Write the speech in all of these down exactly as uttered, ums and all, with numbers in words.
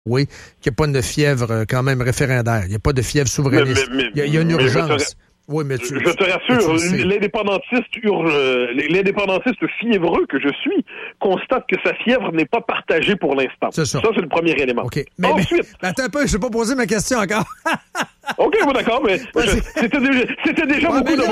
Oui, qu'il n'y a pas de fièvre euh, quand même référendaire. Il n'y a pas de fièvre souverainiste. Mais, mais, il, y a, il y a une urgence. Oui, mais tu, je te rassure, tu l'indépendantiste urge, l'indépendantiste fiévreux que je suis constate que sa fièvre n'est pas partagée pour l'instant. C'est ça. Ça, c'est le premier élément. OK. Mais, Ensuite... Mais, attends un peu, je n'ai pas posé ma question encore. OK, bon, d'accord, mais je, c'était déjà, c'était déjà ouais, beaucoup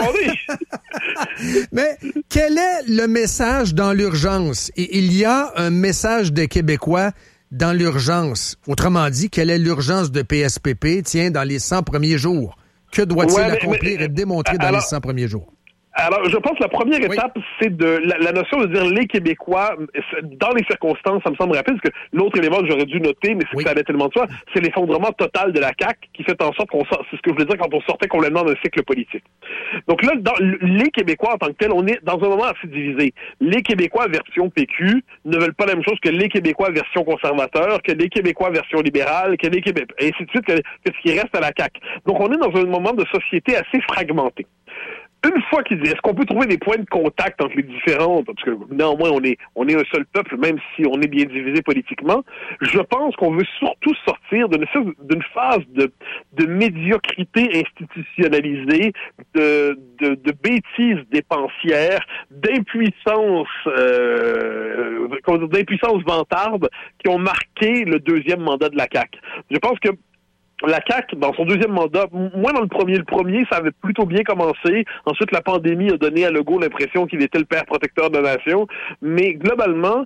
demandé. Mais quel est le message dans l'urgence? Et il y a un message des Québécois dans l'urgence. Autrement dit, quelle est l'urgence de P S P P, tiens, dans les cent premiers jours? Que doit-il ouais, mais, accomplir mais, et démontrer dans alors, les cent premiers jours? Alors, je pense que la première oui. étape, c'est de la, la notion de dire les Québécois, dans les circonstances, ça me semble rapide, parce que l'autre élément que j'aurais dû noter, mais c'est oui. que ça allait tellement de soi, c'est l'effondrement total de la C A Q qui fait en sorte qu'on sort, c'est ce que je voulais dire quand on sortait complètement d'un cycle politique. Donc là, dans, les Québécois en tant que tels, on est dans un moment assez divisé. Les Québécois version P Q ne veulent pas la même chose que les Québécois version conservateur, que les Québécois version libérale, que les Québécois, et ainsi de suite, que, que ce qui reste à la C A Q. Donc on est dans un moment de société assez fragmenté. Une fois qu'il dit, est-ce qu'on peut trouver des points de contact entre les différentes, parce que néanmoins on est on est un seul peuple, même si on est bien divisé politiquement, je pense qu'on veut surtout sortir d'une, d'une phase de, de médiocrité institutionnalisée, de, de, de bêtises dépensières, d'impuissance, euh, d'impuissance vantarde qui ont marqué le deuxième mandat de la C A Q. Je pense que la C A Q, dans son deuxième mandat, moins dans le premier, le premier, ça avait plutôt bien commencé. Ensuite, la pandémie a donné à Legault l'impression qu'il était le père protecteur de la nation. Mais globalement,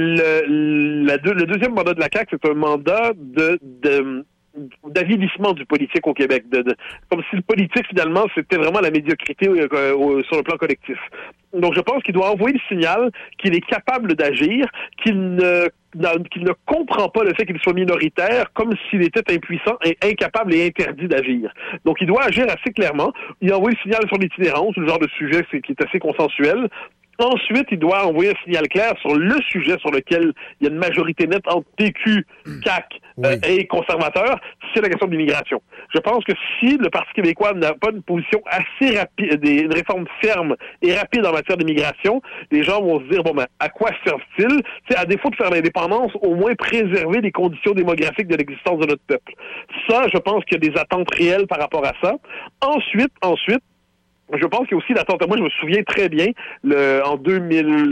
le, la deux, le deuxième mandat de la C A Q, c'est un mandat de, de d'avilissement du politique au Québec. De, de, comme si le politique, finalement, c'était vraiment la médiocrité euh, euh, sur le plan collectif. Donc, je pense qu'il doit envoyer le signal qu'il est capable d'agir, qu'il ne qu'il ne comprend pas le fait qu'il soit minoritaire comme s'il était impuissant et incapable et interdit d'agir. Donc, il doit agir assez clairement. Il envoie le signal sur l'itinérance, le genre de sujet qui est assez consensuel. Ensuite, il doit envoyer un signal clair sur le sujet sur lequel il y a une majorité nette entre P Q, C A Q oui. euh, et conservateurs, c'est la question de l'immigration. Je pense que si le Parti québécois n'a pas une position assez rapide, une réforme ferme et rapide en matière d'immigration, les gens vont se dire, bon ben, à quoi servent-ils? C'est à défaut de faire l'indépendance, au moins préserver les conditions démographiques de l'existence de notre peuple. Ça, je pense qu'il y a des attentes réelles par rapport à ça. Ensuite, ensuite, je pense qu'il y a aussi l'attente. Moi, je me souviens très bien, le, en deux mille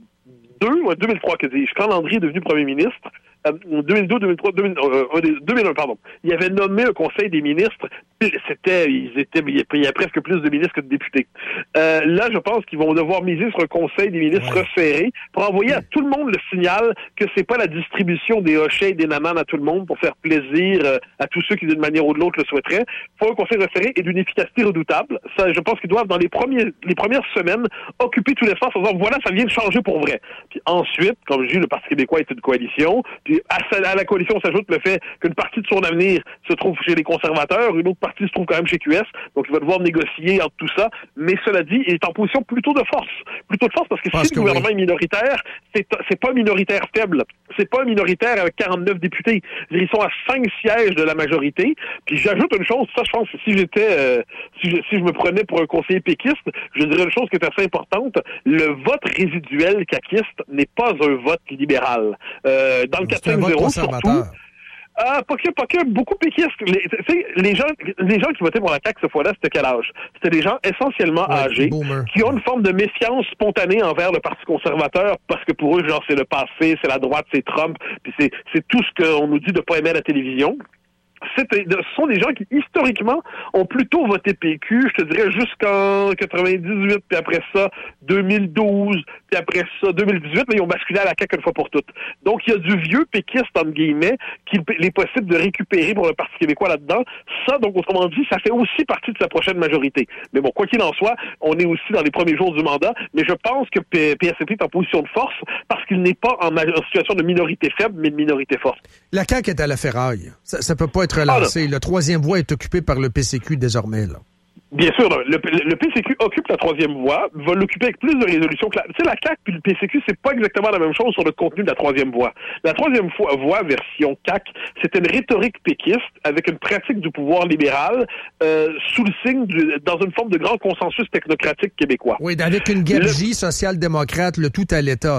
deux, ou deux mille trois, que dis-je, quand Landry est devenu premier ministre, euh, deux mille deux, deux mille trois, deux mille, euh, deux mille un, pardon, il avait nommé un conseil des ministres. C'était, ils étaient, il y a presque plus de ministres que de députés. Euh, là, je pense qu'ils vont devoir miser sur un conseil des ministres ouais. resserré pour envoyer à tout le monde le signal que c'est pas la distribution des hochets et des nananes à tout le monde pour faire plaisir euh, à tous ceux qui, d'une manière ou de l'autre, le souhaiteraient. Il faut un conseil resserré et d'une efficacité redoutable. Ça, je pense qu'ils doivent, dans les premiers, les premières semaines, occuper tout l'espace en disant, voilà, ça vient de changer pour vrai. Puis ensuite, comme je dis, le Parti québécois est une coalition. Puis à, à la coalition s'ajoute le fait qu'une partie de son avenir se trouve chez les conservateurs, une autre partie se trouve quand même chez Q S, donc il va devoir négocier entre tout ça, mais cela dit, il est en position plutôt de force. Plutôt de force parce que si le gouvernement oui. est minoritaire, c'est, c'est pas un minoritaire faible, c'est pas un minoritaire avec quarante-neuf députés. Ils sont à cinq sièges de la majorité, puis j'ajoute une chose, ça je pense que si j'étais, euh, si, je, si je me prenais pour un conseiller péquiste, je dirais une chose qui est assez importante, le vote résiduel caquiste n'est pas un vote libéral. Euh, dans le quatre cinq zéro surtout, Ah, pas que, pas que, beaucoup péquistes. Les, les gens, les gens qui votaient pour la C A Q cette fois-là, c'était quel âge? C'était des gens essentiellement ouais, âgés, boomer. Qui ont une forme de méfiance spontanée envers le Parti conservateur, parce que pour eux, genre, c'est le passé, c'est la droite, c'est Trump, puis c'est, c'est tout ce qu'on nous dit de pas aimer à la télévision. C'est, ce sont des gens qui, historiquement, ont plutôt voté P Q, je te dirais, jusqu'en quatre-vingt-dix-huit, puis après ça, deux mille douze, puis après ça, deux mille dix-huit, mais ils ont basculé à la C A Q une fois pour toutes. Donc, il y a du vieux péquiste, entre guillemets, qu'il est possible de récupérer pour le Parti québécois là-dedans. Ça, donc, autrement dit, ça fait aussi partie de sa prochaine majorité. Mais bon, quoi qu'il en soit, on est aussi dans les premiers jours du mandat, mais je pense que P S C P est en position de force parce qu'il n'est pas en, ma- en situation de minorité faible, mais de minorité forte. La C A Q est à la ferraille. Ça, ça peut pas être relancé. Ah, le troisième voie est occupé par le P C Q désormais, là. Bien sûr, le, le P C Q occupe la troisième voie, va l'occuper avec plus de résolution que la... Tu sais, la C A Q puis le P C Q, c'est pas exactement la même chose sur le contenu de la troisième voie. La troisième voie, version C A Q, c'était une rhétorique péquiste avec une pratique du pouvoir libéral euh, sous le signe, du, dans une forme de grand consensus technocratique québécois. Oui, avec une gabegie le... social-démocrate, le tout à l'État, là.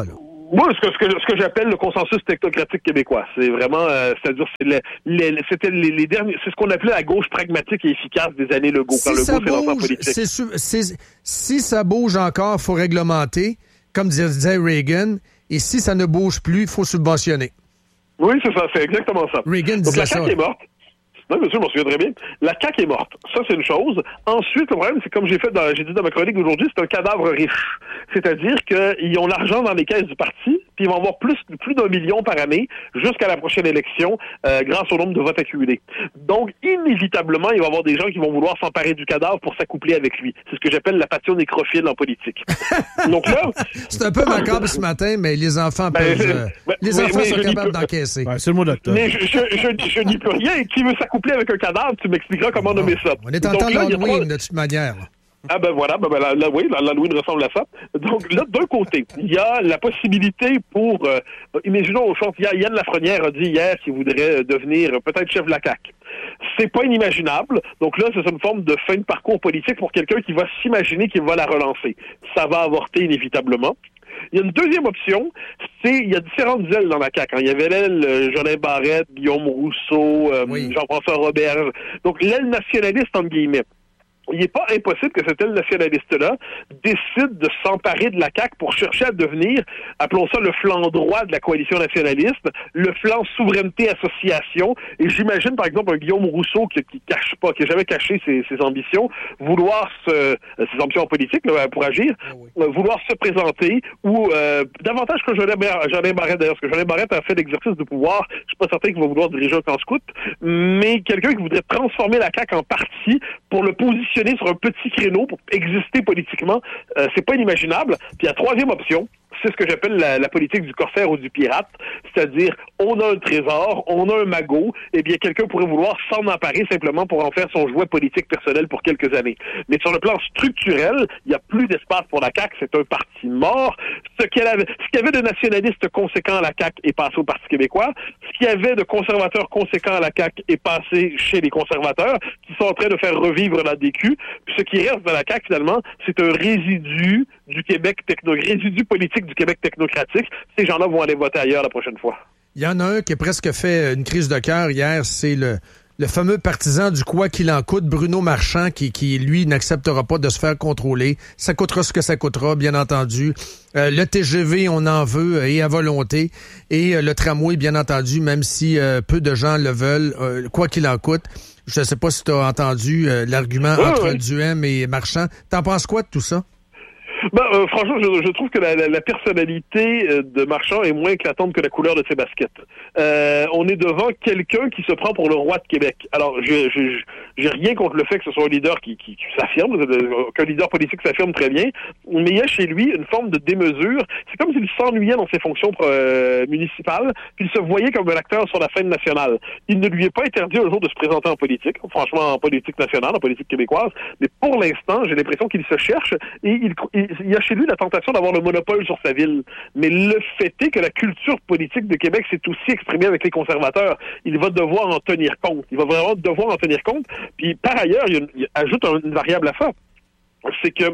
Moi, ce que, ce que, ce que j'appelle le consensus technocratique québécois, c'est vraiment, euh, c'est-à-dire, c'est le, les, c'était les, les derniers, c'est ce qu'on appelait la gauche pragmatique et efficace des années Legault, si quand Legault s'est lancé en politique. C'est, c'est, si ça bouge encore, il faut réglementer, comme disait Reagan, et si ça ne bouge plus, il faut subventionner. Oui, c'est ça, c'est exactement ça. Reagan Donc disait la C A Q ça. est morte. Non, monsieur, je m'en souviens très bien. La C A Q est morte. Ça, c'est une chose. Ensuite, le problème, c'est comme j'ai fait dans, j'ai dit dans ma chronique d'aujourd'hui, c'est un cadavre riche. C'est-à-dire qu'ils ont l'argent dans les caisses du parti, puis ils vont avoir plus, plus d'un million par année jusqu'à la prochaine élection, euh, grâce au nombre de votes accumulés. Donc, inévitablement, il va y avoir des gens qui vont vouloir s'emparer du cadavre pour s'accoupler avec lui. C'est ce que j'appelle la passion nécrophile en politique. Donc là... C'est un peu macabre ce matin, mais les enfants peuvent... Ben, euh, ben, les mais, enfants mais sont capables peux... d'encaisser. Ouais, c'est le mot docteur. Mais je, je, je, je n'y peux rien. Et qui veut s'accoupler avec un cadavre, tu m'expliqueras comment bon, nommer ça. On est en Donc temps là, d'Halloween, trois... de toute manière. Ah ben voilà, ben, ben là, là, oui, l'Halloween ressemble à ça. Donc là, d'un côté, il y a la possibilité pour, euh, imaginons au fond, Yann Lafrenière a dit hier qu'il voudrait devenir peut-être chef de la C A Q. C'est pas inimaginable. Donc là, c'est une forme de fin de parcours politique pour quelqu'un qui va s'imaginer qu'il va la relancer. Ça va avorter inévitablement. Il y a une deuxième option, c'est il y a différentes ailes dans la C A Q. Hein. Il y avait l'aile euh, Jolin Barrette, Guillaume Rousseau, euh, oui. Jean-François Roberge. Donc l'aile nationaliste, entre guillemets. Il n'est pas impossible que cette aile nationaliste-là décide de s'emparer de la C A Q pour chercher à devenir, appelons ça le flanc droit de la coalition nationaliste, le flanc souveraineté-association. Et j'imagine, par exemple, un Guillaume Rousseau qui, qui cache pas, qui n'a jamais caché ses, ses ambitions, vouloir se, ses ambitions politiques là, pour agir, oui. euh, vouloir se présenter, ou euh, davantage que Jolin Barrette, d'ailleurs, parce que Jolin Barrette a fait l'exercice de pouvoir, je suis pas certain qu'il va vouloir diriger un camp scout, mais quelqu'un qui voudrait transformer la C A Q en parti pour le positionner sur un petit créneau pour exister politiquement, euh, c'est pas inimaginable. Puis la troisième option, c'est ce que j'appelle la, la politique du corsaire ou du pirate, c'est-à-dire on a un trésor, on a un magot, et bien quelqu'un pourrait vouloir s'en emparer simplement pour en faire son jouet politique personnel pour quelques années. Mais sur le plan structurel, il n'y a plus d'espace pour la C A Q, c'est un parti mort. Ce qu'il y avait, ce qu'il y avait de nationalistes conséquents à la C A Q est passé au Parti québécois. Ce qu'il y avait de conservateurs conséquents à la C A Q est passé chez les conservateurs, qui sont en train de faire revivre la D Q. Puis ce qui reste de la C A Q, finalement, c'est un résidu du Québec techno, résidu politique du Québec technocratique. Ces gens-là vont aller voter ailleurs la prochaine fois. Il y en a un qui a presque fait une crise de cœur hier, c'est le, le fameux partisan du quoi qu'il en coûte, Bruno Marchand, qui, qui lui, n'acceptera pas de se faire contrôler. Ça coûtera ce que ça coûtera, bien entendu. Euh, le T G V, on en veut, et à volonté. Et euh, le tramway, bien entendu, même si euh, peu de gens le veulent, euh, quoi qu'il en coûte. Je ne sais pas si tu as entendu euh, l'argument oui, entre oui. Duhem et Marchand. T'en penses quoi de tout ça? Ben, euh, franchement, je, je trouve que la, la, la personnalité de Marchand est moins éclatante que la couleur de ses baskets. Euh, on est devant quelqu'un qui se prend pour le roi de Québec. Alors, je, je, j'ai rien contre le fait que ce soit un leader qui, qui, qui s'affirme, qu'un leader politique s'affirme très bien, mais il y a chez lui une forme de démesure. C'est comme s'il s'ennuyait dans ses fonctions euh, municipales, puis il se voyait comme un acteur sur la scène nationale. Il ne lui est pas interdit un jour de se présenter en politique, franchement en politique nationale, en politique québécoise, mais pour l'instant, j'ai l'impression qu'il se cherche et il, il il y a chez lui la tentation d'avoir le monopole sur sa ville. Mais le fait est que la culture politique de Québec s'est aussi exprimée avec les conservateurs. Il va devoir en tenir compte. Il va vraiment devoir en tenir compte. Puis, par ailleurs, il, y a une, il ajoute une variable à ça. C'est que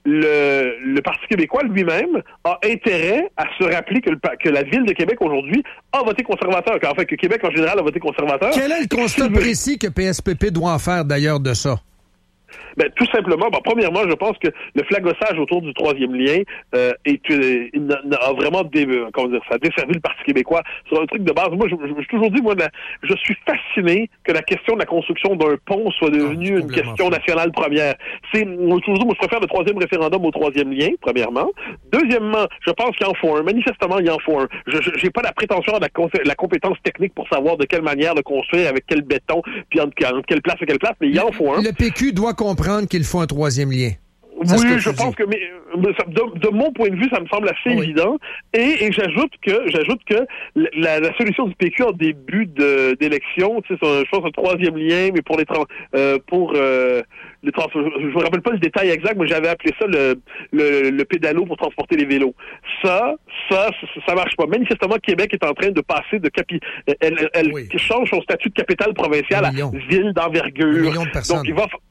le, le Parti québécois lui-même a intérêt à se rappeler que, le, que la ville de Québec aujourd'hui a voté conservateur. En fait, que Québec en général a voté conservateur. Quel est le constat précis que P S P P doit en faire d'ailleurs de ça? Ben, tout simplement, ben, premièrement, je pense que le flagossage autour du troisième lien euh, est, euh, a vraiment dé, comment dire, ça a desservi le Parti québécois sur un truc de base. Moi, je, je, je toujours dit, moi, la, je suis fasciné que la question de la construction d'un pont soit devenue une question nationale première. C'est, moi, je, moi, je préfère le troisième référendum au troisième lien, premièrement. Deuxièmement, je pense qu'il en faut un. Manifestement, il en faut un. Je n'ai pas la prétention à la, la compétence technique pour savoir de quelle manière le construire, avec quel béton, puis entre, entre quelle place et quelle place, mais il en faut un. Le P Q doit comprendre qu'il faut un troisième lien. C'est oui, je pense dis. que mais, de, de mon point de vue, ça me semble assez oui. évident. Et, et j'ajoute que j'ajoute que la, la solution du P Q en début de, d'élection, tu sais, je pense un troisième lien, mais pour les trans, euh, pour euh, les trans, je ne me rappelle pas le détail exact, mais j'avais appelé ça le, le, le pédalo pour transporter les vélos. Ça, ça, ça, ça marche pas. Manifestement, Québec est en train de passer de capi, elle, elle oui. change son statut de capitale provinciale à ville d'envergure. Un million de personnes. Donc il va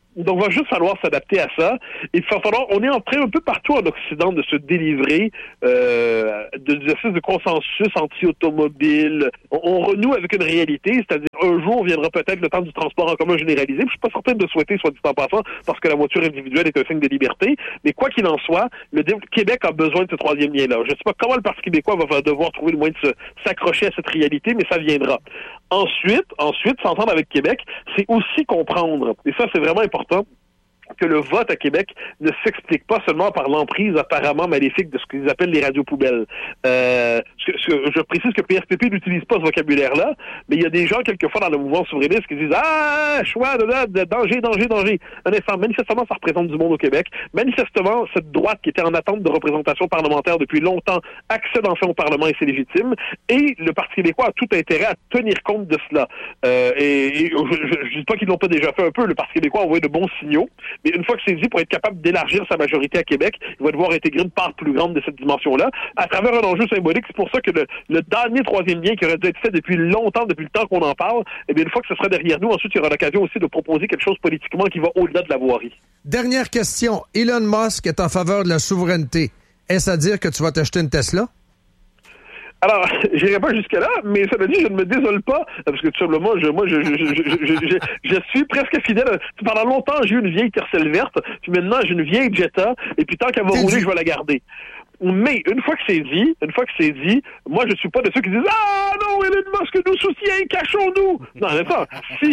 Donc, il va juste falloir s'adapter à ça. Il va falloir, on est en train un peu partout en Occident de se délivrer euh, de, de, de, de consensus anti-automobile. On, on renoue avec une réalité, c'est-à-dire un jour viendra peut-être le temps du transport en commun généralisé. Je suis pas certain de souhaiter, soit dit en passant, parce que la voiture individuelle est un signe de liberté. Mais quoi qu'il en soit, le Québec a besoin de ce troisième lien-là. Je ne sais pas comment le Parti québécois va devoir trouver le moyen de se, s'accrocher à cette réalité, mais ça viendra. Ensuite, ensuite, s'entendre avec Québec, c'est aussi comprendre, et ça c'est vraiment important, que le vote à Québec ne s'explique pas seulement par l'emprise apparemment maléfique de ce qu'ils appellent les radios poubelles. Euh, ce que, ce que, je précise que P S P P n'utilise pas ce vocabulaire-là, mais il y a des gens quelquefois dans le mouvement souverainiste qui disent « Ah, choix de, de, de danger, danger, danger ». Un instant, manifestement, ça représente du monde au Québec. Manifestement, cette droite qui était en attente de représentation parlementaire depuis longtemps accède enfin au Parlement et c'est légitime. Et le Parti québécois a tout intérêt à tenir compte de cela. Euh, et, et je ne dis pas qu'ils l'ont pas déjà fait un peu. Le Parti québécois a envoyé de bons signaux. Mais une fois que c'est dit, pour être capable d'élargir sa majorité à Québec, il va devoir intégrer une part plus grande de cette dimension-là, à travers un enjeu symbolique. C'est pour ça que le, le dernier troisième lien qui aurait dû être fait depuis longtemps, depuis le temps qu'on en parle, eh bien, une fois que ce sera derrière nous, ensuite, il y aura l'occasion aussi de proposer quelque chose politiquement qui va au-delà de la voirie. Dernière question. Elon Musk est en faveur de la souveraineté. Est-ce à dire que tu vas t'acheter une Tesla? Alors, j'irai pas jusque-là, mais ça veut dire que je ne me désole pas, parce que tout simplement, je, moi, je, je, je, je, je, je, je suis presque fidèle. Pendant longtemps, j'ai eu une vieille Tercel verte, puis maintenant, j'ai une vieille Jetta, et puis tant qu'elle va rouler, je vais la garder. Mais une fois que c'est dit, une fois que c'est dit, moi je suis pas de ceux qui disent ah non Elon Musk nous soutient, cachons-nous. Non, c'est ça. Si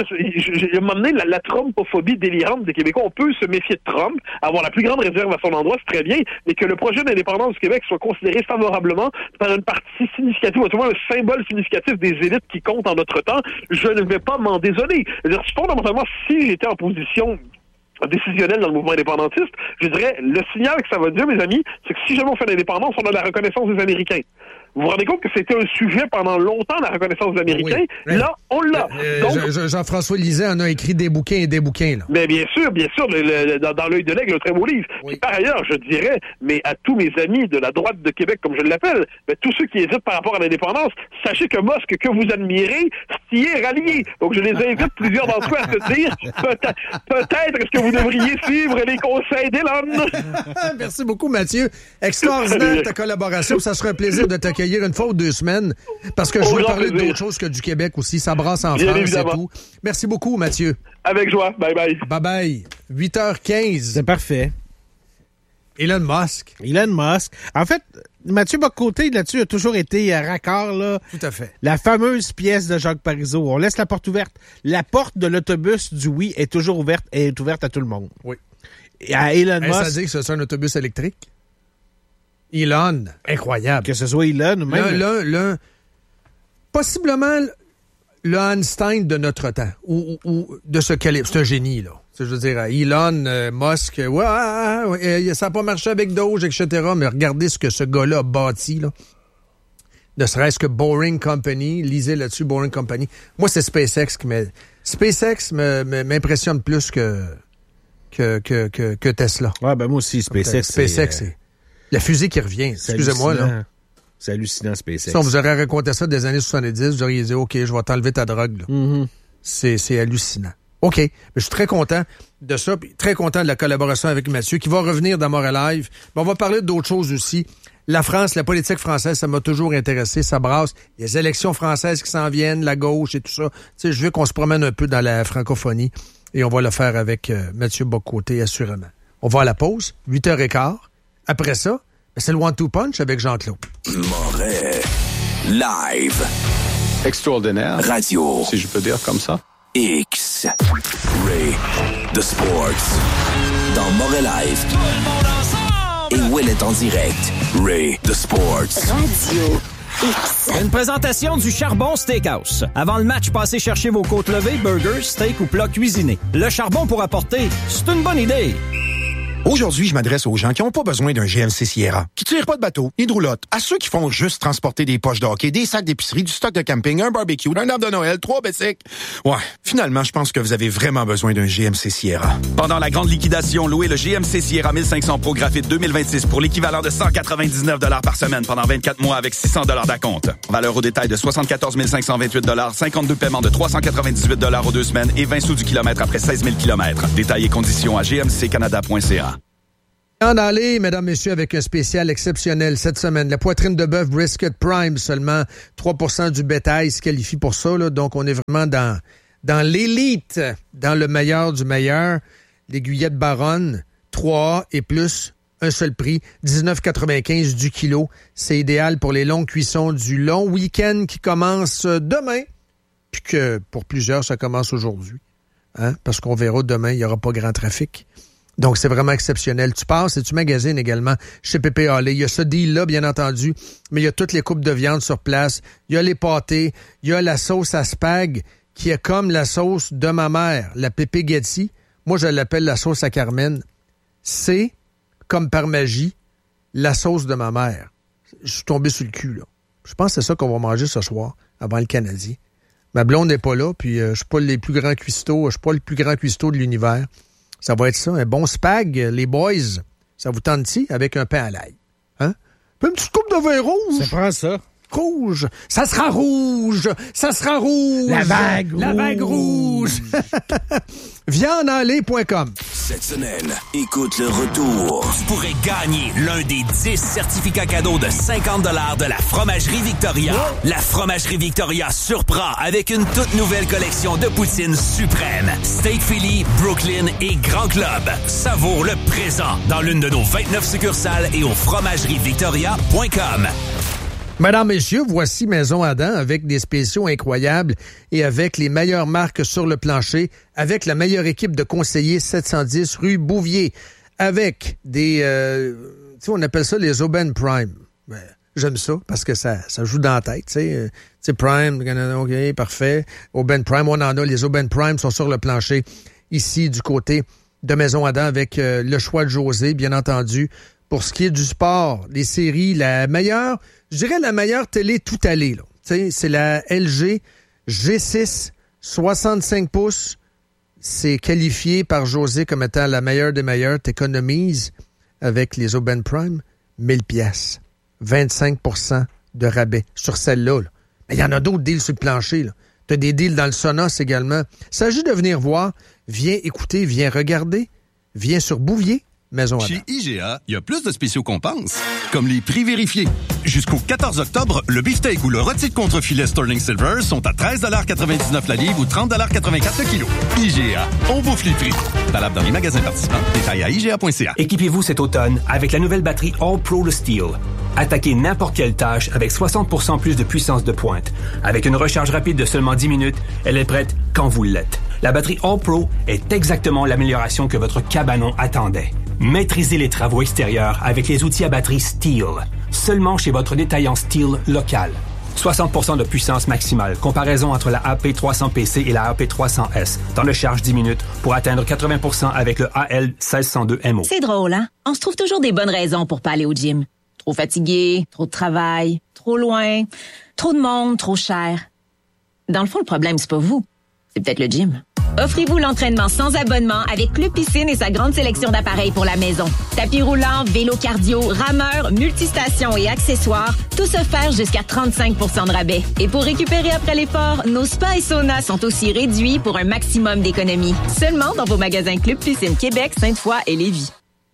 je m'amener la, la Trumpophobie délirante des Québécois, on peut se méfier de Trump, avoir la plus grande réserve à son endroit, c'est très bien, mais que le projet d'indépendance du Québec soit considéré favorablement par une partie significative, ou tout moins un symbole significatif des élites qui comptent en notre temps, je ne vais pas m'en désoler. C'est-à-dire, fondamentalement, si j'étais en position décisionnel dans le mouvement indépendantiste, je dirais, le signal que ça va dire, mes amis, c'est que si jamais on fait l'indépendance, on a la reconnaissance des Américains. Vous vous rendez compte que c'était un sujet pendant longtemps, la reconnaissance des Américains? Oui. Là, on l'a. Euh, Donc, Jean-François Lisée en a écrit des bouquins et des bouquins. Là. Mais bien sûr, bien sûr, le, le, dans, dans l'œil de l'aigle, un très beau livre. Oui. Et par ailleurs, je dirais, mais à tous mes amis de la droite de Québec, comme je l'appelle, mais tous ceux qui hésitent par rapport à l'indépendance, sachez que Musk, que vous admirez, s'y est rallié. Donc, je les invite, plusieurs d'entre eux, à se dire, peut-être, peut-être est-ce que vous devriez suivre les conseils d'Elon. Merci beaucoup, Mathieu. Extraordinaire ta collaboration. Ça sera un plaisir de t'accueillir une fois ou deux semaines, parce que je veux parler d'autres choses que du Québec aussi. Ça brasse en Bien France évidemment. Et tout. Merci beaucoup, Mathieu. Avec joie. Bye bye. Bye bye. huit heures quinze. C'est parfait. Elon Musk. Elon Musk. En fait, Mathieu Bock-Côté, là-dessus, a toujours été raccord, là. Tout à fait. La fameuse pièce de Jacques Parizeau. On laisse la porte ouverte. La porte de l'autobus du oui est toujours ouverte et est ouverte à tout le monde. Oui. Et à Elon Musk. Ça veut dire que ce soit un autobus électrique? Elon, incroyable. Que ce soit Elon ou même... L'un, l'un, possiblement le Einstein de notre temps, ou, ou, ou de ce calibre. C'est un génie, là. Je veux dire, Elon euh, Musk, ouais, ouais, ouais, ça n'a pas marché avec Doge, et cetera, mais regardez ce que ce gars-là a bâti, là. Ne serait-ce que Boring Company, lisez là-dessus, Boring Company. Moi, c'est SpaceX qui m'a... SpaceX me, me, m'impressionne plus que, que, que, que, que Tesla. Ouais, ben moi aussi, SpaceX. SpaceX, c'est... c'est... La fusée qui revient, excusez-moi, là. C'est hallucinant, SpaceX. Si on vous aurait raconté ça des années soixante-dix, vous auriez dit, OK, je vais t'enlever ta drogue, là. Mm-hmm. C'est, c'est hallucinant. OK. Mais je suis très content de ça, puis très content de la collaboration avec Mathieu, qui va revenir dans Montréal Live. Mais on va parler d'autres choses aussi. La France, la politique française, ça m'a toujours intéressé. Ça brasse. Les élections françaises qui s'en viennent, la gauche et tout ça. Tu sais, je veux qu'on se promène un peu dans la francophonie, et on va le faire avec euh, Mathieu Bock-Côté, assurément. On va à la pause, huit heures quinze. Après ça, c'est le one-two punch avec Jean-Claude. Montréal Live. Extraordinaire. Radio. Si je peux dire comme ça. X. Ray. The Sports. Dans Montréal Live. Tout le monde ensemble. Et Will est en direct. Ray. The Sports. Radio. X. Une présentation du Charbon Steakhouse. Avant le match, passez chercher vos côtes levées, burgers, steak ou plats cuisinés. Le charbon pour apporter, c'est une bonne idée. Aujourd'hui, je m'adresse aux gens qui n'ont pas besoin d'un G M C Sierra, qui tirent pas de bateau, ni de roulotte, à ceux qui font juste transporter des poches de hockey, des sacs d'épicerie, du stock de camping, un barbecue, un arbre de Noël, trois bicycles. Ouais, finalement, je pense que vous avez vraiment besoin d'un G M C Sierra. Pendant la grande liquidation, louez le G M C Sierra mille cinq cents Pro Graphite deux mille vingt-six pour l'équivalent de cent quatre-vingt-dix-neuf dollars par semaine pendant vingt-quatre mois avec six cents dollars d'acompte. Valeur au détail de soixante-quatorze mille cinq cent vingt-huit dollars, cinquante-deux paiements de trois cent quatre-vingt-dix-huit dollars aux deux semaines et vingt sous du kilomètre après seize mille kilomètres. Détails et conditions à g m c canada point c a. En aller, mesdames, messieurs, avec un spécial exceptionnel cette semaine. La poitrine de bœuf Brisket Prime, seulement trois pour cent du bétail se qualifie pour ça. Là. Donc, on est vraiment dans, dans l'élite, dans le meilleur du meilleur. L'aiguillette baronne, trois A et plus, un seul prix, dix-neuf quatre-vingt-quinze du kilo. C'est idéal pour les longues cuissons du long week-end qui commence demain. Puis que pour plusieurs, ça commence aujourd'hui. Hein? Parce qu'on verra demain, il n'y aura pas grand trafic. Donc, c'est vraiment exceptionnel. Tu passes et tu magasines également chez Pépé Hallé. Il y a ce deal-là, bien entendu, mais il y a toutes les coupes de viande sur place. Il y a les pâtés. Il y a la sauce à spag qui est comme la sauce de ma mère, la Pépé Getty. Moi, je l'appelle la sauce à Carmen. C'est, comme par magie, la sauce de ma mère. Je suis tombé sur le cul, là. Je pense que c'est ça qu'on va manger ce soir, avant le Canadien. Ma blonde n'est pas là, puis euh, je suis pas le plus grand cuistot, je suis pas le plus grand cuistot de l'univers. Ça va être ça, un bon spag, les boys. Ça vous tente-t-il avec un pain à l'ail? Hein? Puis une petite coupe de vin rouge. Ça prend ça. Rouge. Ça sera rouge. Ça sera rouge. La vague rouge. La vague rouge. viande en lait point com. Cette semaine, écoute le retour. Tu pourrais gagner l'un des dix certificats cadeaux de cinquante dollars de la Fromagerie Victoria. Oh. La Fromagerie Victoria surprend avec une toute nouvelle collection de poutines suprêmes. Steak Philly, Brooklyn et Grand Club. Savoure le présent dans l'une de nos vingt-neuf succursales et au fromagerie victoria point com. Mesdames, Messieurs, voici Maison Adam avec des spéciaux incroyables et avec les meilleures marques sur le plancher, avec la meilleure équipe de conseillers sept cent dix rue Bouvier, avec des, euh, tu sais, on appelle ça les Aubaine Prime. Ben, j'aime ça parce que ça, ça joue dans la tête, tu sais. Tu sais, Prime, OK, parfait. Aubaine Prime, on en a. Les Aubaine Prime sont sur le plancher ici du côté de Maison Adam avec euh, le choix de José, bien entendu. Pour ce qui est du sport, les séries, la meilleure, je dirais la meilleure télé tout allée, là. Tu sais, c'est la L G G six, soixante-cinq pouces. C'est qualifié par José comme étant la meilleure des meilleures. T'économises avec les Aubaine Prime, mille piastres. vingt-cinq pour cent de rabais sur celle-là, là. Mais il y en a d'autres deals sur le plancher, là. T'as des deals dans le Sonos également. Il s'agit de venir voir. Viens écouter, viens regarder. Viens sur Bouvier. Maison Chez I G A, il y a plus de spéciaux qu'on pense, comme les prix vérifiés. Jusqu'au quatorze octobre, le beefsteak ou le rôti de contre-filet Sterling Silver sont à treize quatre-vingt-dix-neuf la livre ou trente quatre-vingt-quatre le kilo. I G A, on bouffe les prix. Valable dans les magasins participants. Détails à I G A point C A. Équipez-vous cet automne avec la nouvelle batterie All Pro de Steel. Attaquez n'importe quelle tâche avec soixante pour cent plus de puissance de pointe. Avec une recharge rapide de seulement dix minutes, elle est prête quand vous l'êtes. La batterie All Pro est exactement l'amélioration que votre cabanon attendait. Maîtrisez les travaux extérieurs avec les outils à batterie Steel. Seulement chez votre détaillant Steel local. soixante pour cent de puissance maximale. Comparaison entre la A P trois cents P C et la A P trois cents S. Temps de charge dix minutes pour atteindre quatre-vingts pour cent avec le A L seize cent deux M O. C'est drôle, hein? On se trouve toujours des bonnes raisons pour pas aller au gym. Trop fatigué, trop de travail, trop loin, trop de monde, trop cher. Dans le fond, le problème, c'est pas vous. C'est peut-être le gym. Offrez-vous l'entraînement sans abonnement avec Club Piscine et sa grande sélection d'appareils pour la maison. Tapis roulant, vélo cardio, rameur, multistations et accessoires, tout offert jusqu'à trente-cinq pour cent de rabais. Et pour récupérer après l'effort, nos spas et saunas sont aussi réduits pour un maximum d'économie. Seulement dans vos magasins Club Piscine Québec, Sainte-Foy et Lévis.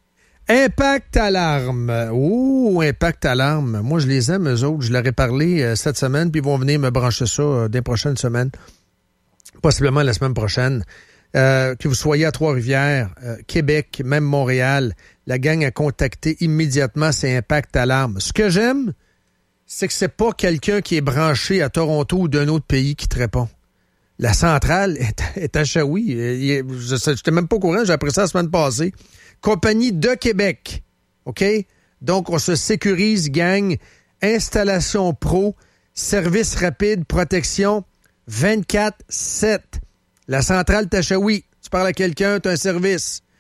Impact Alarme. Oh, Impact Alarme. Moi, je les aime, eux autres. Je leur ai parlé euh, cette semaine, puis ils vont venir me brancher ça euh, des prochaines semaines. Possiblement la semaine prochaine. Euh, que vous soyez à Trois-Rivières, euh, Québec, même Montréal, la gang à contacter immédiatement, c'est Impact Alarme. Ce que j'aime, c'est que c'est pas quelqu'un qui est branché à Toronto ou d'un autre pays qui te répond. La centrale est, est à Shawi. Je n'étais même pas au courant, j'ai appris ça la semaine passée. Compagnie de Québec. OK? Donc, on se sécurise, gang. Installation pro, service rapide, protection vingt-quatre sept. La centrale Tachaoui. Tu parles à quelqu'un, tu as un service.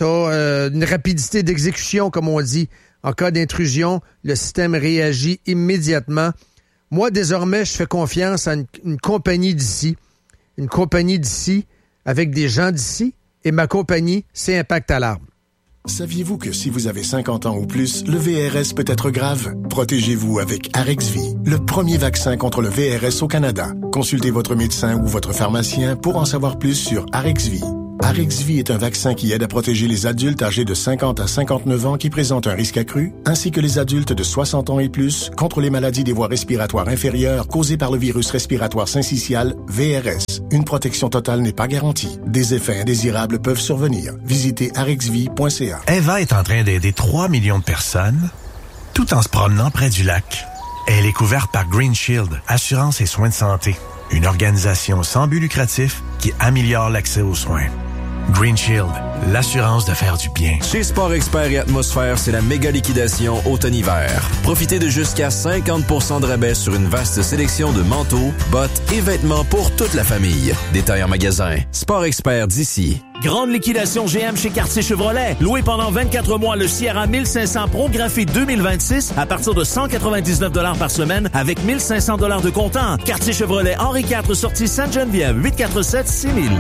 tu as euh, une rapidité d'exécution, comme on dit. En cas d'intrusion, le système réagit immédiatement. Moi, désormais, je fais confiance à une, une compagnie d'ici. Une compagnie d'ici avec des gens d'ici. Et ma compagnie, c'est Impact Alarme. Saviez-vous que si vous avez cinquante ans ou plus, le V R S peut être grave? Protégez-vous avec Arexvy, le premier vaccin contre le V R S au Canada. Consultez votre médecin ou votre pharmacien pour en savoir plus sur Arexvy. Arexvy est un vaccin qui aide à protéger les adultes âgés de cinquante à cinquante-neuf ans qui présentent un risque accru, ainsi que les adultes de soixante ans et plus contre les maladies des voies respiratoires inférieures causées par le virus respiratoire syncytial V R S. Une protection totale n'est pas garantie. Des effets indésirables peuvent survenir. Visitez arexvy point c a. Eva est en train d'aider trois millions de personnes tout en se promenant près du lac. Elle est couverte par Green Shield, assurance et soins de santé. Une organisation sans but lucratif qui améliore l'accès aux soins. Green Shield, l'assurance de faire du bien. Chez Sport Expert et Atmosphère, c'est la méga liquidation automne-hiver. Profitez de jusqu'à cinquante pour cent de rabais sur une vaste sélection de manteaux, bottes et vêtements pour toute la famille. Détails en magasin. Sport Expert d'ici. Grande liquidation G M chez Quartier Chevrolet. Loué pendant vingt-quatre mois le Sierra mille cinq cents Pro Graphite deux mille vingt-six à partir de cent quatre-vingt-dix-neuf dollars par semaine avec mille cinq cents dollars de comptant. Quartier Chevrolet Henri quatre, sortie Sainte-Geneviève, huit quatre sept six mille.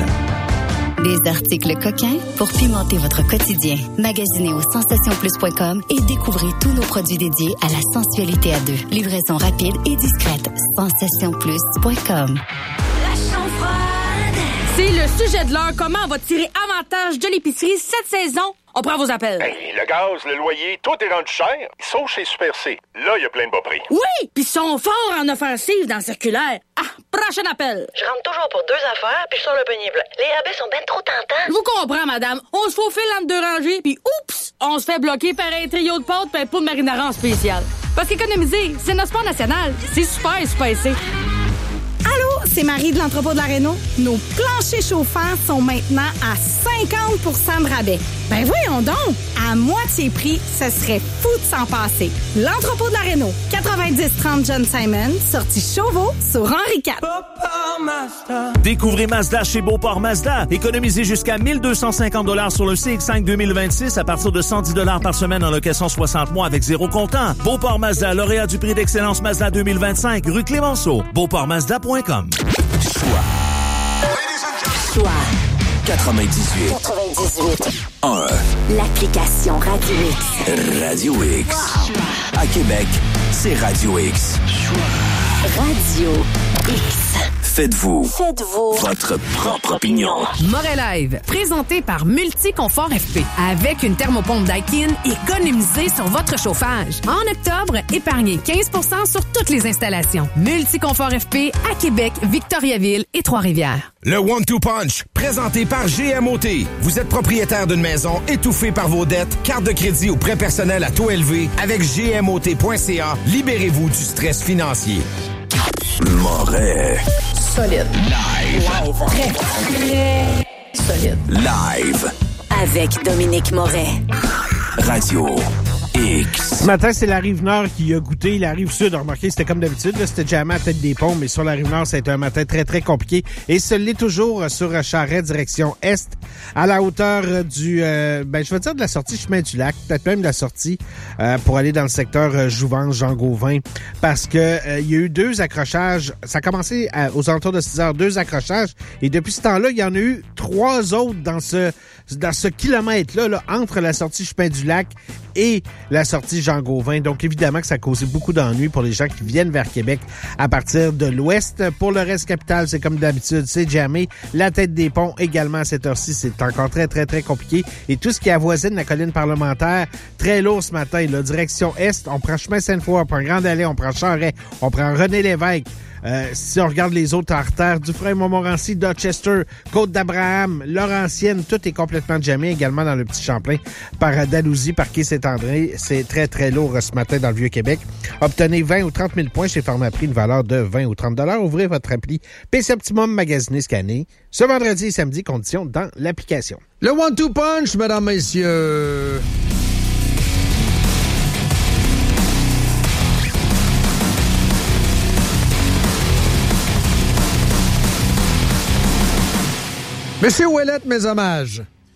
Des articles coquins pour pimenter votre quotidien. Magasinez au sensation plus point com et découvrez tous nos produits dédiés à la sensualité à deux. Livraison rapide et discrète. sensation plus point com. La chambre. C'est le sujet de l'heure. Comment on va tirer avantage de l'épicerie cette saison? On prend vos appels. Hey, le gaz, le loyer, tout est rendu cher. Sauf chez Super C. Là, il y a plein de bas prix. Oui, puis ils sont forts en offensive dans le circulaire. Ah, prochain appel. Je rentre toujours pour deux affaires, puis je sors le panier bleu. Les rabais sont ben trop tentants. Je vous comprends, madame. On se faufile entre deux rangées, puis oups, on se fait bloquer par un trio de pâtes puis un pot de marinara en spécial. Parce qu'économiser, c'est notre sport national. C'est super spacé. Allô, c'est Marie de l'entrepôt de la Réno. Nos planchers chauffants sont maintenant à cinquante pour cent de rabais. Ben voyons donc! À moitié prix, ce serait fou de s'en passer. L'entrepôt de la Réno, quatre-vingt-dix trente John Simon, sortie Chauveau sur Henri quatre. Découvrez Mazda chez Beauport Mazda. Économisez jusqu'à mille deux cent cinquante dollars sur le C X cinq deux mille vingt-six à partir de cent dix dollars par semaine en location soixante mois avec zéro comptant. Beauport Mazda, lauréat du prix d'excellence Mazda deux mille vingt-cinq, rue Clémenceau. beauport mazda point com. Choix. Choix. quatre-vingt-dix-huit. quatre-vingt-dix-huit. un. L'application Radio X. Radio X. À Québec, c'est Radio X. Radio X. Faites-vous. Faites-vous. Votre propre opinion. Morelive, présenté par Multiconfort F P. Avec une thermopompe Daikin, économisez sur votre chauffage. En octobre, épargnez quinze pour cent sur toutes les installations. Multiconfort F P à Québec, Victoriaville et Trois-Rivières. Le one two punch, présenté par G M O T. Vous êtes propriétaire d'une maison étouffée par vos dettes, carte de crédit ou prêt personnel à taux élevé. Avec G M O T point C A, libérez-vous du stress financier. Moret. Solide. Live. Live. Très, très solide. Live. Avec Dominique Moret. Radio X. Ce matin, c'est la Rive-Nord qui a goûté. La Rive-Sud, remarqué, c'était comme d'habitude. Là, c'était jamais à Tête des Ponts, mais sur la Rive-Nord, ça a été un matin très, très compliqué. Et ce l'est toujours sur Charest, direction Est, à la hauteur du, euh, ben, je veux dire de la sortie Chemin du Lac, peut-être même de la sortie euh, pour aller dans le secteur euh, Jouvence, Jean-Gauvin, parce que euh, il y a eu deux accrochages. Ça a commencé à, aux alentours de six heures, deux accrochages. Et depuis ce temps-là, il y en a eu trois autres dans ce, dans ce kilomètre-là, là, entre la sortie Chemin du Lac et la sortie Jean-Gauvin. Donc, évidemment que ça a causé beaucoup d'ennuis pour les gens qui viennent vers Québec à partir de l'ouest. Pour le reste capitale, c'est comme d'habitude, c'est jamais. La Tête des Ponts également à cette heure-ci, c'est encore très, très, très compliqué. Et tout ce qui avoisine la colline parlementaire, très lourd ce matin. La direction Est, on prend chemin Sainte-Foy, on prend Grande Allée, on prend Charest, on prend René-Lévesque. Euh, si on regarde les autres artères, Dufresne-Montmorency, Dorchester, Côte-d'Abraham, Laurentienne, tout est complètement jammé, également dans le Petit Champlain, par Dalhousie, par Quai-Saint-André. C'est très, très lourd ce matin dans le Vieux-Québec. Obtenez vingt ou trente mille points chez Pharmaprix, une valeur de vingt ou trente dollars. Ouvrez votre appli P C Optimum, magasiné, scanné. Ce vendredi et samedi, conditions dans l'application. Le one two punch, mesdames, messieurs. Monsieur Ouellette, mes hommages.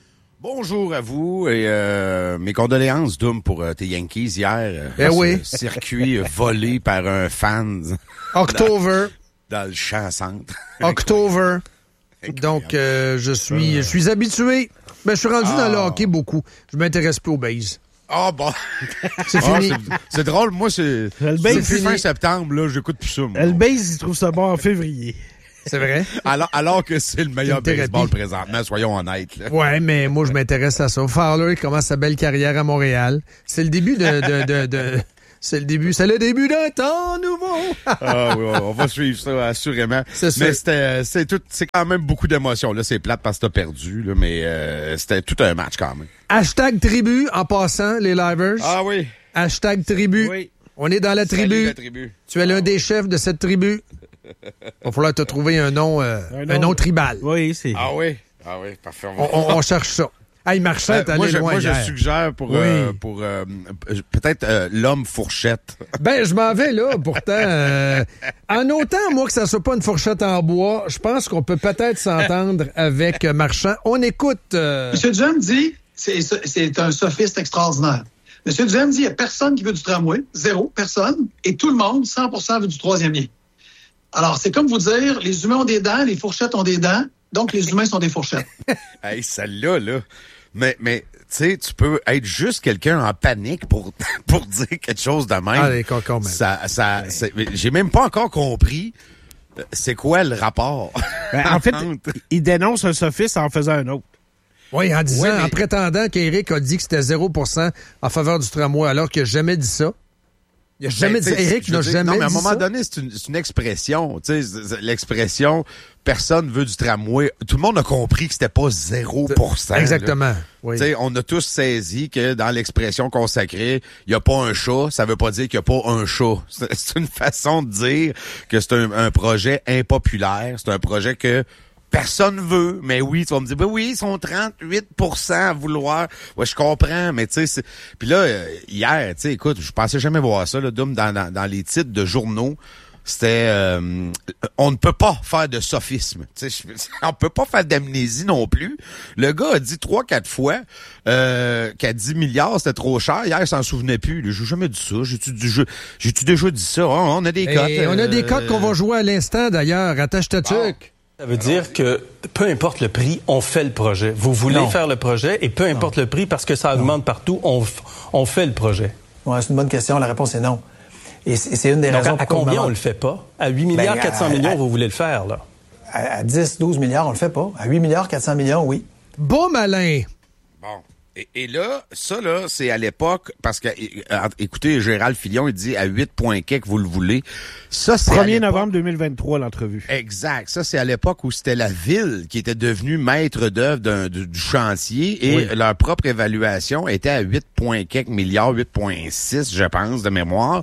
Bonjour à vous et euh, mes condoléances, Doom, pour euh, tes Yankees hier. Euh, eh oui. Circuit volé par un fan. October. Dans, dans le champ centre. October. Donc, euh, je suis je suis habitué. Ben, je suis rendu ah. dans le hockey beaucoup. Je m'intéresse plus au base. Ah, bon. C'est fini. Ah, c'est, c'est drôle. Moi, c'est, c'est fin septembre, là. J'écoute plus ça. Moi. Le base, il trouve ça bon en février. C'est vrai? Alors, alors que c'est le meilleur baseball présentement, soyons honnêtes. Là. Ouais, mais moi, je m'intéresse à ça. Fowler commence sa belle carrière à Montréal. C'est le début de... de, de, de... C'est le début. C'est le début d'un temps nouveau. Ah oui, on va suivre ça, assurément. C'est ça. Mais c'était, c'est tout, c'est quand même beaucoup d'émotions. Là, c'est plate parce que t'as perdu, là, mais euh, c'était tout un match quand même. Hashtag tribu, en passant, les livers. Ah oui. Hashtag tribu. Oui. On est dans la tribu. Salut, la tribu. Tu es l'un des chefs de cette tribu. Il va falloir te trouver un nom, euh, un, nom... un nom tribal. Oui, c'est. Ah oui. Ah oui, parfait. On, on, on cherche ça. Hey, Marchand, euh, t'es allé moi, je, loin moi, hier. je suggère pour, oui. euh, pour euh, peut-être euh, l'homme fourchette. Ben, je m'en vais là, pourtant. Euh, en autant, moi, que ça soit pas une fourchette en bois, je pense qu'on peut peut-être s'entendre avec Marchand. On écoute... Euh... Monsieur Duhem dit, c'est, c'est un sophiste extraordinaire. Monsieur Duhem dit, il n'y a personne qui veut du tramway, zéro, personne, et tout le monde, cent pour cent veut du troisième lien. Alors, c'est comme vous dire, les humains ont des dents, les fourchettes ont des dents, donc les humains sont des fourchettes. Hey, celle-là, là... Mais, mais tu sais, tu peux être juste quelqu'un en panique pour pour dire quelque chose de même. Ah, les cocons, même. Ça, ça, c'est, j'ai même pas encore compris c'est quoi le rapport. Ben, en fait, il dénonce un sophiste en faisant un autre. Oui, en disant, ouais, mais... en prétendant qu'Éric a dit que c'était zéro pour cent en faveur du tramway, alors qu'il n'a jamais dit ça. Il n'a jamais ben, dit ça. Éric n'a jamais dit ça. Non, mais à un moment ça. donné, c'est une, c'est une expression. Tu sais, l'expression « personne veut du tramway ». Tout le monde a compris que c'était pas zéro pour cent. Exactement. Oui. Tu sais, on a tous saisi que dans l'expression consacrée, il n'y a pas un chat, ça veut pas dire qu'il n'y a pas un chat. C'est, c'est une façon de dire que c'est un, un projet impopulaire. C'est un projet que personne veut, mais oui, tu vas me dire, ben oui, ils sont trente-huit pour cent à vouloir. Ouais, je comprends, mais tu sais, puis là, hier, tu sais, écoute, je pensais jamais voir ça, là, Doom, dans, dans, dans les titres de journaux. C'était, euh, on ne peut pas faire de sophisme. Tu sais, on peut pas faire d'amnésie non plus. Le gars a dit trois, quatre fois euh, qu'à dix milliards, c'était trop cher. Hier, il s'en souvenait plus. J'ai jamais dit ça. J'ai-tu, j'ai-tu déjà dit ça? Oh, on a des cotes. Euh... On a des cotes qu'on va jouer à l'instant, d'ailleurs. Attache ta tuque. Ça veut dire que peu importe le prix, on fait le projet. Vous voulez non. faire le projet et peu importe non. le prix, parce que ça augmente non. partout, on, on fait le projet. Ouais, c'est une bonne question. La réponse est non. Et c'est une des Donc, raisons à, à combien on le fait pas? À huit milliards ben, quatre cents à, millions, à, vous voulez le faire, là? À, à dix, douze milliards, on le fait pas. À huit milliards quatre cents millions, oui. Bon malin! Bon. Et, et là, ça, là, c'est à l'époque, parce que, écoutez, Gérald Filion, il dit à huit points que vous le voulez. Ça, c'est premier novembre deux mille vingt-trois, l'entrevue. Exact. Ça, c'est à l'époque où c'était la ville qui était devenue maître d'œuvre d'un, du, du chantier et oui. leur propre évaluation était à huit points milliards, huit virgule six, je pense, de mémoire.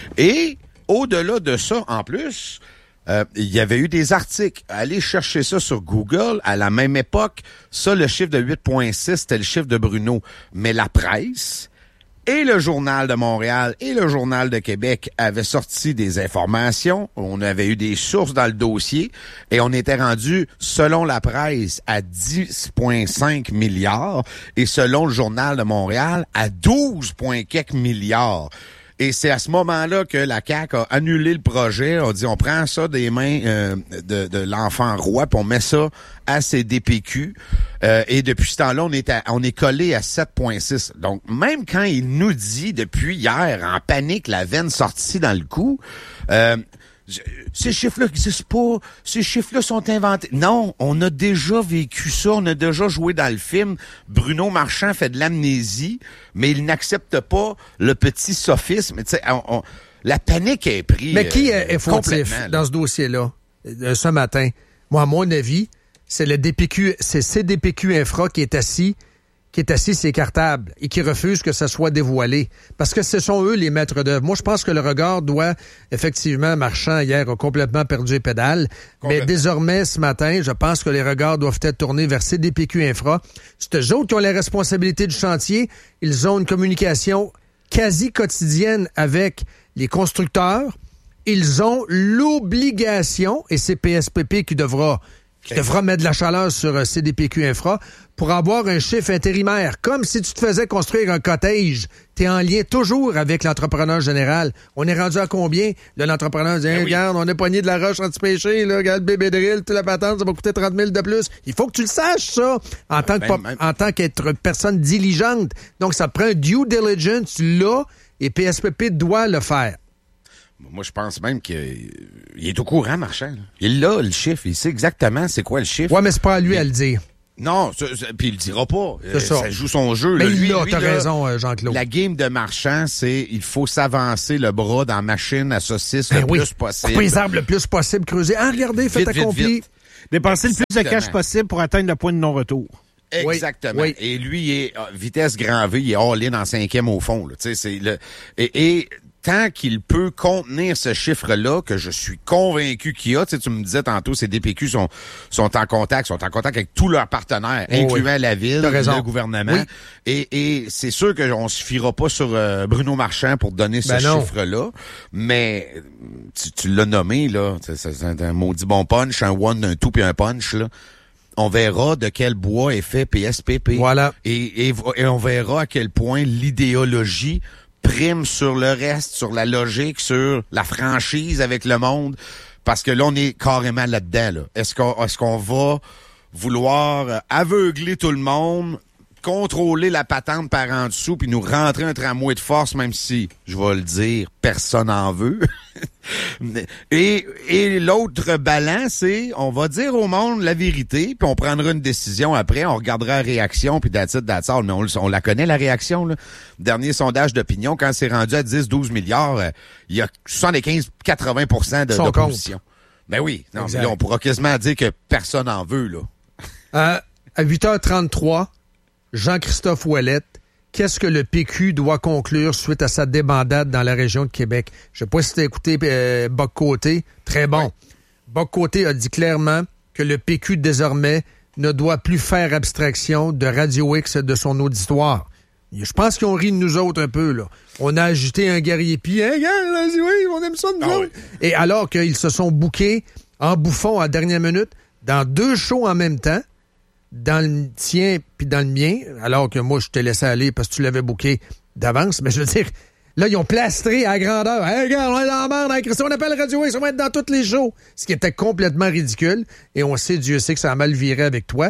Et au-delà de ça, en plus, Euh, il y avait eu des articles. Allez chercher ça sur Google. À la même époque, ça, le chiffre de huit virgule six, c'était le chiffre de Bruno. Mais la presse et le Journal de Montréal et le Journal de Québec avaient sorti des informations. On avait eu des sources dans le dossier et on était rendu, selon la presse, à dix virgule cinq milliards et selon le Journal de Montréal, à douze virgule quelques milliards. Et c'est à ce moment-là que la C A Q a annulé le projet. On dit, on prend ça des mains euh, de, de l'enfant roi, puis on met ça à ses D P Q. Euh, et depuis ce temps-là, on est à, on est collé à sept virgule six. Donc, même quand il nous dit, depuis hier, en panique, la veine sortie dans le cou, euh, ces chiffres-là n'existent pas, ces chiffres-là sont inventés. Non, on a déjà vécu ça, on a déjà joué dans le film. Bruno Marchand fait de l'amnésie, mais il n'accepte pas le petit sophisme. Tu sais, on, on, la panique est prise. Mais qui est, est fautif dans ce dossier-là, euh, ce matin? Moi, à mon avis, c'est le D P Q, c'est C D P Q Infra qui est assis, qui est assis sur ses cartables et qui refuse que ça soit dévoilé. Parce que ce sont eux les maîtres d'œuvre. Moi, je pense que le regard doit, effectivement, Marchand, hier, a complètement perdu les pédales. Mais désormais, ce matin, je pense que les regards doivent être tournés vers C D P Q Infra. C'est eux autres qui ont la responsabilité du chantier. Ils ont une communication quasi quotidienne avec les constructeurs. Ils ont l'obligation, et c'est P S P P qui devra qui devra mettre de la chaleur sur euh, C D P Q Infra pour avoir un chiffre intérimaire. Comme si tu te faisais construire un cottage. Tu es en lien toujours avec l'entrepreneur général. On est rendu à combien? Là, l'entrepreneur dit, hey, oui. regarde, on est poigné de la roche anti-péché, là, regarde le bébé drill, toute la patente, ça va coûter trente mille de plus. Il faut que tu le saches, ça, en tant que, ben, même. en tant qu'être personne diligente. Donc, ça prend un due diligence là, et P S P P doit le faire. Moi, je pense même qu'il est au courant, Marchand. Là. Il l'a, le chiffre. Il sait exactement c'est quoi le chiffre. Ouais, mais c'est pas à lui mais... à le dire. Non, ça, ça, puis il le dira pas. C'est euh, ça. Ça joue son jeu. Mais là. il Lui, l'a, lui, t'as là, raison, Jean-Claude. La game de Marchand, c'est il faut s'avancer le bras dans la machine à saucisse ben le oui. plus possible. Couper les arbres le plus possible, creuser. Ah, regardez, faites accompli. Dépenser le plus de cash possible pour atteindre le point de non-retour. Exactement. Oui, oui. Et lui, il est vitesse grand V, il est all-in en cinquième au fond. Là. C'est le, et, et tant qu'il peut contenir ce chiffre-là, que je suis convaincu qu'il y a, tu sais, tu me disais tantôt, ces D P Q sont, sont en contact, sont en contact avec tous leurs partenaires, oh, incluant oui. la ville, le gouvernement. Oui. Et, et c'est sûr qu'on se fiera pas sur euh, Bruno Marchand pour donner ce ben chiffre-là, mais tu, tu l'as nommé, là, c'est, c'est un maudit bon punch, un one, un two puis un punch, là. On verra de quel bois est fait P S P P. Voilà. Et, et, et on verra à quel point l'idéologie prime sur le reste, sur la logique, sur la franchise avec le monde. Parce que là, on est carrément là-dedans. Là. Est-ce qu'on, est-ce qu'on va vouloir aveugler tout le monde, contrôler la patente par en dessous, puis nous rentrer un tramway de force, même si, je vais le dire, personne en veut. et et l'autre ballon, c'est, on va dire au monde la vérité, puis on prendra une décision après, on regardera la réaction, puis that's it, that's all. Mais on, on la connaît, la réaction. Là. Dernier sondage d'opinion, quand c'est rendu à dix douze milliards, euh, il y a soixante-quinze à quatre-vingts pour cent de, d'opposition. Ben oui, non, mais là, on pourra quasiment dire que personne en veut. Là. Euh, à huit heures trente-trois, Jean-Christophe Ouellette, qu'est-ce que le P Q doit conclure suite à sa débandade dans la région de Québec? Je ne sais pas si tu as écouté euh, Bock-Côté. Très bon. Ouais. Bock-Côté a dit clairement que le P Q, désormais, ne doit plus faire abstraction de Radio X de son auditoire. Je pense qu'ils ont ri de nous autres un peu, là. On a ajouté un guerrier pied. Hey, gars, oui, on aime ça de nous ah, autres. Oui. Et alors qu'ils se sont bookés en bouffon à dernière minute dans deux shows en même temps, dans le tien puis dans le mien, alors que moi, je t'ai laissé aller parce que tu l'avais booké d'avance. Mais je veux dire, là, ils ont plastré à grandeur. Hey, regarde, on est dans la merde, hein, Christian, on appelle Radio X, on va être dans tous les shows. Ce qui était complètement ridicule. Et on sait, Dieu sait que ça a mal viré avec toi.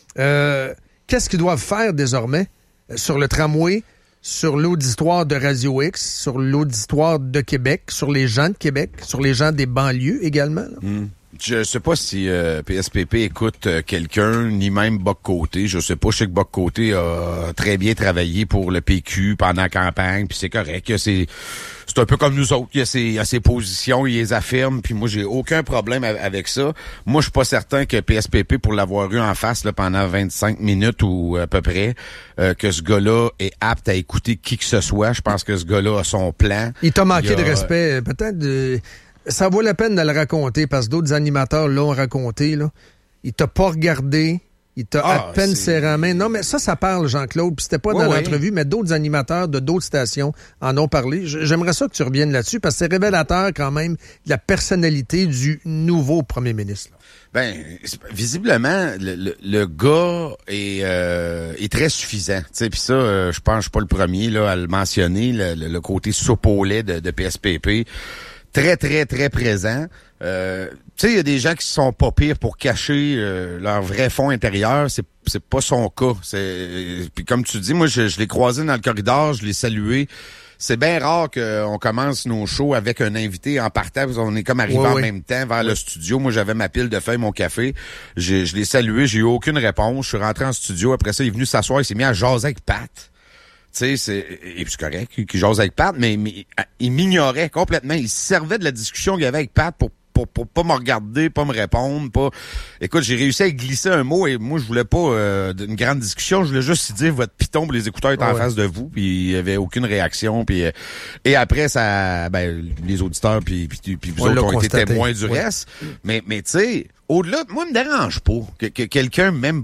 Euh, qu'est-ce qu'ils doivent faire désormais sur le tramway, sur l'auditoire de Radio X, sur l'auditoire de Québec, sur les gens de Québec, sur les gens des banlieues également? Mm. Je sais pas si euh, P S P P écoute euh, quelqu'un, ni même Bock-Côté. Je sais pas, je sais que Bock-Côté a très bien travaillé pour le P Q pendant la campagne, puis c'est correct. Il a ses, c'est un peu comme nous autres, il a ses, il a ses positions, il les affirme, puis moi, j'ai aucun problème avec ça. Moi, je suis pas certain que P S P P, pour l'avoir eu en face là, pendant vingt-cinq minutes ou à peu près, euh, que ce gars-là est apte à écouter qui que ce soit. Je pense que ce gars-là a son plan. Il t'a manqué il a... de respect, peut-être... De... Ça vaut la peine de le raconter parce que d'autres animateurs l'ont raconté. Là. Il t'a pas regardé. Il t'a ah, à peine c'est... serré la main. Non, mais ça, ça parle, Jean-Claude. Puis c'était pas ouais, dans ouais. l'entrevue, mais d'autres animateurs de d'autres stations en ont parlé. J'aimerais ça que tu reviennes là-dessus parce que c'est révélateur quand même de la personnalité du nouveau premier ministre. Là. Ben, visiblement, le, le, le gars est, euh, est très suffisant. Puis ça, euh, je pense que je suis pas le premier là, à le mentionner, le, le, le côté soupe au lait de, de P S P P. Très, très, très présent. Euh, tu sais, il y a des gens qui sont pas pires pour cacher euh, leur vrai fond intérieur. C'est c'est pas son cas. C'est puis comme tu dis, moi, je, je l'ai croisé dans le corridor, je l'ai salué. C'est bien rare qu'on commence nos shows avec un invité en partant, parce qu'on est comme arrivé ouais, en ouais. même temps vers ouais. le studio. Moi, j'avais ma pile de feuilles, mon café. J'ai, je l'ai salué, j'ai eu aucune réponse. Je suis rentré en studio. Après ça, il est venu s'asseoir, il s'est mis à jaser avec Pat. Tu sais, c'est, et puis c'est correct qu'il jase avec Pat, mais, mais il m'ignorait complètement. Il se servait de la discussion qu'il y avait avec Pat pour, pour, pour pas me regarder, pas me répondre, pas... Écoute, j'ai réussi à glisser un mot et moi, je voulais pas euh, une grande discussion. Je voulais juste dire votre piton pour les écouteurs étaient oh en ouais. face de vous, puis il y avait aucune réaction. Puis euh, et après, ça, ben, les auditeurs puis, puis, puis vous On autres ont été témoins du ouais. reste. Mais, mais tu sais... Au-delà, moi, me dérange pas que, que quelqu'un m'aime pas ou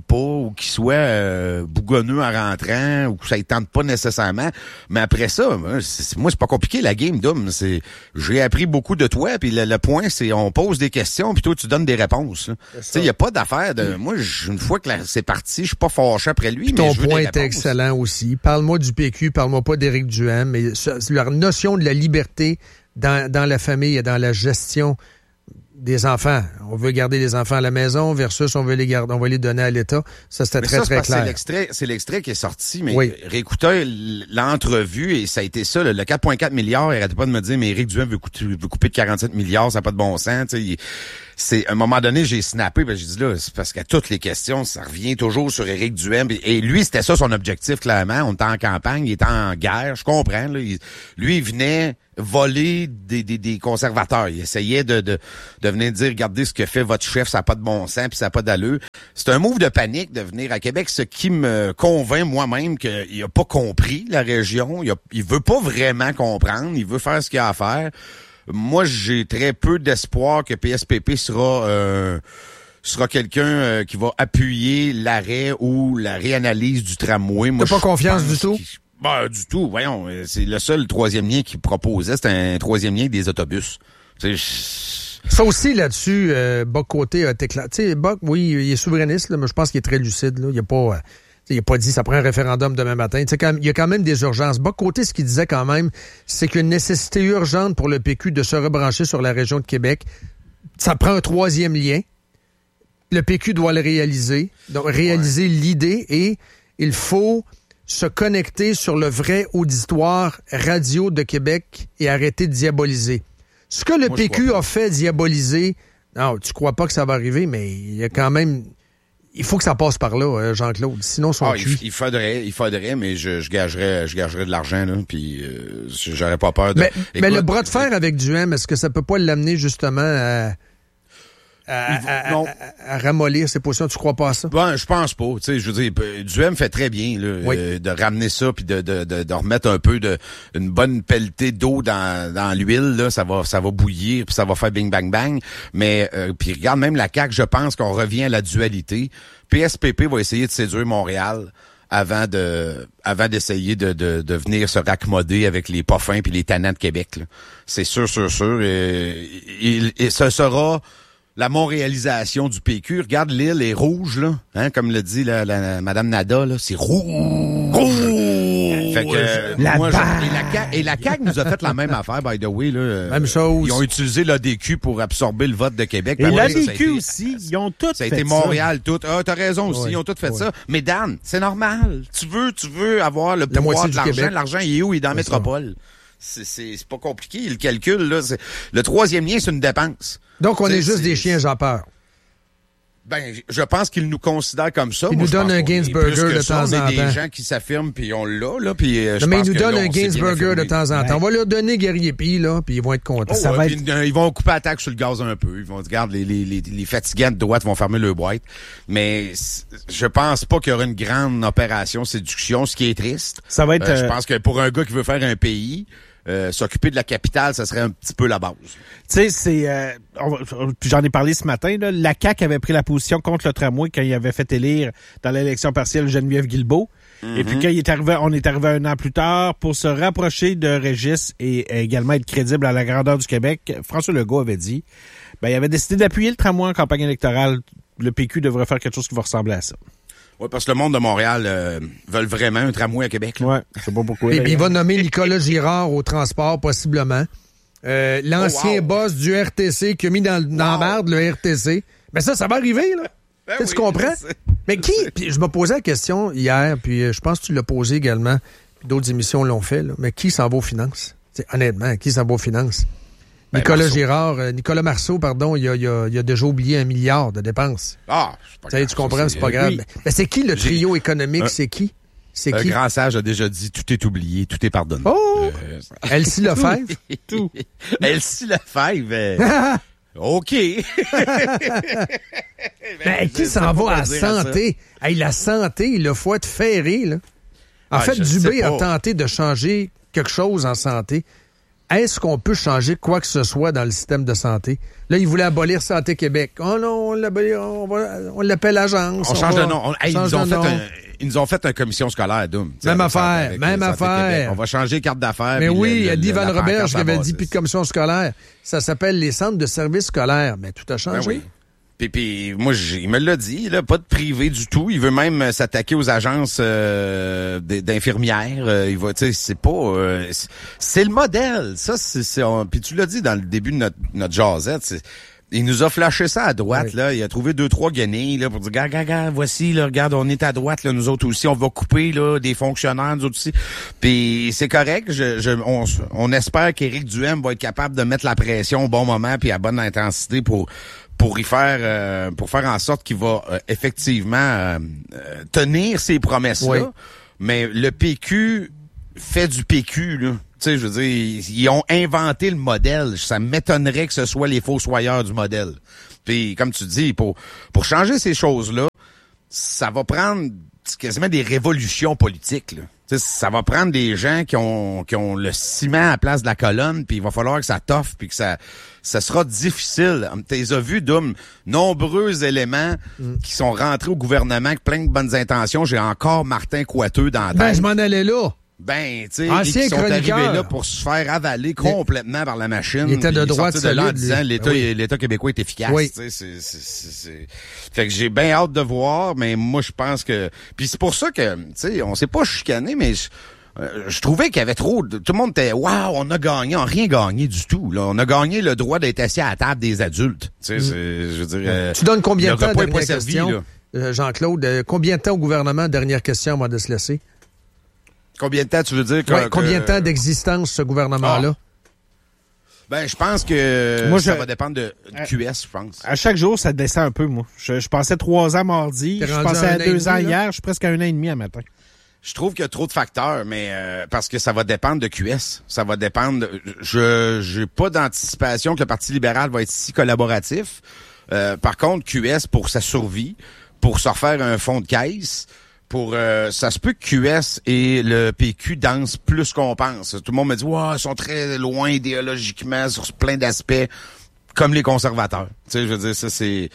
ou qu'il soit euh, bougonneux en rentrant ou que ça ne tente pas nécessairement. Mais après ça, moi, c'est, moi, c'est pas compliqué, la game, Dom. C'est, j'ai appris beaucoup de toi, puis le, le point, c'est on pose des questions, puis toi, tu donnes des réponses. Tu sais, il n'y a pas d'affaire de... Moi, une fois que la, c'est parti, je suis pas fâché après lui, puis mais ton je veux point des était excellent aussi. Parle-moi du P Q, parle-moi pas d'Éric Duhem, mais leur notion de la liberté dans, dans la famille et dans la gestion des enfants. On veut garder les enfants à la maison versus on veut les garder, on va les donner à l'État. Ça, c'était mais très, ça, très clair. C'est l'extrait, c'est l'extrait qui est sorti, mais oui. réécoutez l'entrevue et ça a été ça, le, le quatre virgule quatre milliards, il arrêtait pas de me dire, mais Éric Duhem veut, couper, veut couper de quarante-sept milliards, ça n'a pas de bon sens, tu sais. Il, c'est, à un moment donné, j'ai snappé, ben, j'ai dit là, c'est parce qu'à toutes les questions, ça revient toujours sur Éric Duhem. Et lui, c'était ça son objectif, clairement. On était en campagne, il était en guerre, je comprends, là. Il, lui, il venait voler des, des, des conservateurs. Il essayait de, de, de venir dire, regardez ce que fait votre chef, ça n'a pas de bon sens, puis ça n'a pas d'allure. C'est un move de panique de venir à Québec, ce qui me convainc moi-même qu'il n'a pas compris la région. Il, a, il veut pas vraiment comprendre, il veut faire ce qu'il a à faire. Moi, j'ai très peu d'espoir que P S P P sera euh, sera quelqu'un euh, qui va appuyer l'arrêt ou la réanalyse du tramway. T'as pas confiance du tout? Ben, du tout. Voyons, c'est le seul troisième lien qu'il proposait, c'était un troisième lien des autobus. C'est... Ça aussi, là-dessus, euh, Bock-Côté a été clair. Tu sais, Bock, oui, il est souverainiste, là, mais je pense qu'il est très lucide. Là. Il n'a pas... Euh... Il n'a pas dit ça prend un référendum demain matin. Quand même, il y a quand même des urgences. Bock-Côté, ce qu'il disait quand même, c'est qu'une nécessité urgente pour le P Q de se rebrancher sur la région de Québec. Ça prend un troisième lien. Le P Q doit le réaliser. Donc, réaliser ouais. l'idée et il faut se connecter sur le vrai auditoire radio de Québec et arrêter de diaboliser. Ce que le Moi, P Q a fait diaboliser, non, tu crois pas que ça va arriver, mais il y a quand même... Il faut que ça passe par là, Jean-Claude. Sinon, son ah, il, il faudrait, il faudrait, mais je, je gagerais, je gagerais de l'argent là, puis euh, j'aurais pas peur de. Mais, Écoute, mais le bras de fer avec Duhem, est-ce que ça peut pas l'amener justement à, à, à, à, à ramollir ses positions? Tu crois pas à ça? Bon, je pense pas. Tu sais, je veux dire, Duhem fait très bien là, oui. euh, de ramener ça puis de, de, de, de remettre un peu de une bonne pelletée d'eau dans, dans l'huile là, ça va, ça va bouillir puis ça va faire bing bang bang. Mais euh, puis regarde même la C A Q, je pense qu'on revient à la dualité. P S P P va essayer de séduire Montréal avant de avant d'essayer de, de, de venir se raccommoder avec les poffins puis les tannants de Québec. Là. C'est sûr, sûr, sûr. Et, et, et ce sera la montréalisation du P Q. Regarde, l'île est rouge, là. Hein, comme le dit la, la, la Madame Nada, là. C'est rouge! Rouge! Fait que, euh, la moi, je, et, la C A Q, et la C A Q nous a fait la même affaire, by the way. Là. Même chose. Ils ont utilisé l'A D Q pour absorber le vote de Québec. Et ben l'A ouais, D Q été, aussi, ils ont tout fait ça. Ça a été Montréal, tout. Ah, t'as raison aussi, ouais, ils ont tout fait ouais. ça. Mais Dan, c'est normal. Tu veux, tu veux avoir le la pouvoir de l'argent. Québec. L'argent, il est où? Il est dans la métropole. C'est, c'est, c'est pas compliqué. Le calcul, là. C'est... Le troisième lien, c'est une dépense. Donc, on c'est, est juste c'est... des chiens, j'ai peur. Ben, je pense qu'ils nous considèrent comme ça. Ils nous donnent un Gainsburger de temps en temps. On est des gens qui s'affirment, puis on l'a, là, puis euh, je non, mais pense ils nous que donnent là, un Gainsburger de temps en temps. On va leur donner Guerrier Pie, là, puis ils vont être contents. Oh, ça ouais, va puis, être... euh, ils vont couper la taxe sur le gaz un peu. Ils vont dire, regarde, les, les, les, les fatigants de droite vont fermer leur boîte. Mais je pense pas qu'il y aura une grande opération séduction, ce qui est triste. Ça va être... Euh, je pense que pour un gars qui veut faire un pays... Euh, s'occuper de la capitale, ça serait un petit peu la base. Tu sais, c'est... Euh, on, puis j'en ai parlé ce matin, là, la C A Q avait pris la position contre le tramway quand il avait fait élire dans l'élection partielle Geneviève Guilbeault. Mm-hmm. Et puis quand il est arrivé, on est arrivé un an plus tard pour se rapprocher de Régis et également être crédible à la grandeur du Québec, François Legault avait dit, ben il avait décidé d'appuyer le tramway en campagne électorale. Le P Q devrait faire quelque chose qui va ressembler à ça. Oui, parce que le monde de Montréal euh, veulent vraiment un tramway à Québec. Là. Ouais, c'est pas pourquoi. Et puis il va nommer Nicolas Girard au transport, possiblement. Euh, l'ancien oh, wow. boss du R T C qui a mis dans, dans wow. la merde le R T C. Mais ça, ça va arriver, là. Ben oui, tu comprends? Mais qui... Puis je me posais la question hier, puis je pense que tu l'as posé également, puis d'autres émissions l'ont fait, là. Mais qui s'en va aux finances? T'sais, honnêtement, qui s'en va aux finances? Ben, Nicolas Marceau. Girard, euh, Nicolas Marceau, pardon, il a, il, a, il a déjà oublié un milliard de dépenses. Ah, c'est pas grave. Tu comprends, c'est, c'est pas grave. Oui. Mais, mais c'est qui le trio J'ai... économique? Un... C'est qui? C'est un qui? grand sage a déjà dit, tout est oublié, tout est pardonné. Oh! Euh... Elsie Lefebvre? Tout. Elsie Lefebvre, euh... OK. ben, qui s'en va à la santé? Hey, la santé, il faut être ferré, là. En ah, fait, Dubé a tenté de changer quelque chose en santé. est-ce qu'on peut changer quoi que ce soit dans le système de santé? Là, ils voulaient abolir Santé Québec. Oh non, on l'abolit, on, va, on l'appelle agence. On, on change va, de nom. On, hey, ils, nous ont fait un, ils nous ont fait une commission scolaire, Doom. Même affaire, même affaire. Québec. On va changer les cartes d'affaires. Mais oui, il y a Guy Van Roberge qui avait dit plus de commission scolaire. Ça s'appelle les centres de services scolaires. Mais tout a changé. Ben oui. Puis, puis moi, il me l'a dit, là, pas de privé du tout. Il veut même s'attaquer aux agences euh, d'infirmières. Euh, il va, tu sais, c'est pas, euh, c'est le modèle. Ça, c'est, c'est puis tu l'as dit dans le début de notre notre jasette. C'est, il nous a flashé ça à droite, oui. là. Il a trouvé deux, trois guenilles, là, pour dire, gars, gars, gars, voici, là, regarde, on est à droite, là, nous autres aussi. On va couper, là, des fonctionnaires, nous autres aussi. Puis c'est correct. Je, je, on, on espère qu'Éric Duhaime va être capable de mettre la pression au bon moment puis à bonne intensité pour pour y faire euh, pour faire en sorte qu'il va euh, effectivement euh, euh, tenir ses promesses-là. Oui. Mais le P Q fait du P Q, là. Tu sais, je veux dire, ils, ils ont inventé le modèle. Ça m'étonnerait que ce soit les fossoyeurs du modèle. Puis, comme tu dis, pour pour changer ces choses-là, ça va prendre quasiment des révolutions politiques, là. T'sais, ça va prendre des gens qui ont qui ont le ciment à la place de la colonne, puis il va falloir que ça toffe, puis que ça ça sera difficile. Tu les as vu, Dom, nombreux éléments mm. qui sont rentrés au gouvernement avec plein de bonnes intentions. J'ai encore Martin Coiteux dans la tête. Ben, je m'en allais là. Ben, tu sais, ils sont arrivés là pour se faire avaler complètement par la machine. Il était de droite, de là en disant l'État, oui. l'État québécois est efficace. Oui. C'est, c'est, c'est, c'est... Fait que j'ai bien hâte de voir, mais moi je pense que. Puis c'est pour ça que, tu sais, on s'est pas chicané, mais je, euh, je trouvais qu'il y avait trop. De... Tout le monde était, waouh, on a gagné, on n'a rien gagné du tout. Là, on a gagné le droit d'être assis à la table des adultes. Tu sais, mm. c'est, je veux dire. Euh, tu donnes combien de temps dernière question, euh, Jean-Claude, euh, combien de temps au gouvernement? Dernière question avant de se laisser. Combien de temps, tu veux dire? Que, ouais, combien que... de temps d'existence, ce gouvernement-là? Ah. Ben, je pense que moi, ça je... va dépendre de, de Q S, je pense. À chaque jour, ça descend un peu, moi. Je, je passais trois ans mardi, je passais à deux ans hier, je suis presque à un an et demi à matin. Je trouve qu'il y a trop de facteurs, mais euh, parce que ça va dépendre de Q S. Ça va dépendre... De, je j'ai pas d'anticipation que le Parti libéral va être si collaboratif. Euh, par contre, Q S, pour sa survie, pour se refaire un fonds de caisse... Pour euh, ça se peut que Q S et le P Q dansent plus qu'on pense. Tout le monde me dit ouais, ils sont très loin idéologiquement sur plein d'aspects, comme les conservateurs. Tu sais, je veux dire, ça c'est.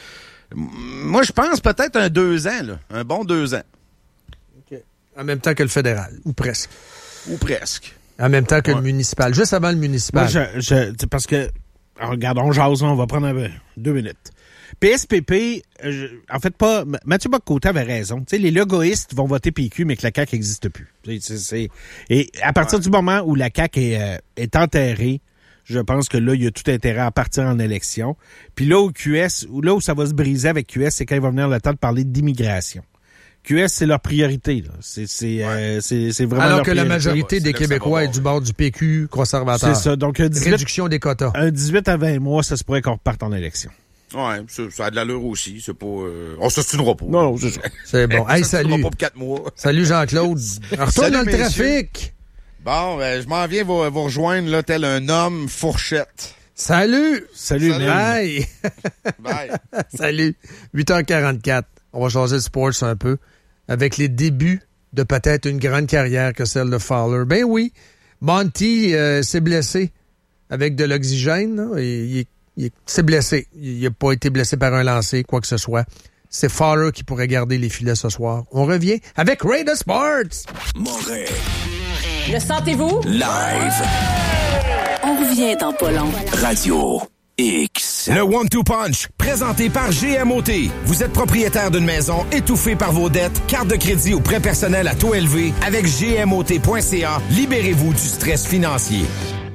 Moi, je pense peut-être un deux ans, là, un bon deux ans. Okay. En même temps que le fédéral, ou presque. Ou presque. En même temps que ouais. le municipal, juste avant le municipal. Moi, je, je parce que alors, regarde, on jase, on va prendre un, deux minutes. P S P P, euh, en fait, pas. Mathieu Bock-Côté avait raison. Tu sais, les logoïstes vont voter P Q, mais que la C A Q n'existe plus. C'est, c'est, et à partir ouais. du moment où la C A Q est, euh, est enterrée, je pense que là, il y a tout intérêt à partir en élection. Puis là où Q S, là où ça va se briser avec Q S, c'est quand il va venir le temps de parler d'immigration. Q S, c'est leur priorité. Là. C'est, c'est, ouais. euh, c'est, c'est vraiment Alors leur que priorité. la majorité des Québécois est du bord du P Q conservateur. C'est ça. Donc, dix-huit, réduction des quotas. Un dix-huit à vingt mois, ça se pourrait qu'on reparte en élection. Ouais, ça, ça a de l'allure aussi. C'est pas. Euh... On s'ostinera pas. Non, c'est ça. C'est bon. Hey, salut. Pas pour quatre mois. Salut Jean-Claude. Retourne salut, dans le messieurs. Trafic. Bon, ben, je m'en viens vous, vous rejoindre là, tel un homme fourchette. Salut. Salut, salut. Bye. Bye. Salut. huit heures quarante-quatre. On va changer de sports un peu. Avec les débuts de peut-être une grande carrière que celle de Fowler. Ben oui. Monty euh, s'est blessé avec de l'oxygène. Là, et il est Il s'est blessé. Il n'a pas été blessé par un lancer, quoi que ce soit. C'est Fowler qui pourrait garder les filets ce soir. On revient avec Ray the Sports. Moret. Le sentez-vous? Live. On revient dans pas long. Radio X. Le One Two Punch, présenté par G M O T. Vous êtes propriétaire d'une maison étouffée par vos dettes, carte de crédit ou prêt personnel à taux élevé. Avec G M O T point C A, libérez-vous du stress financier.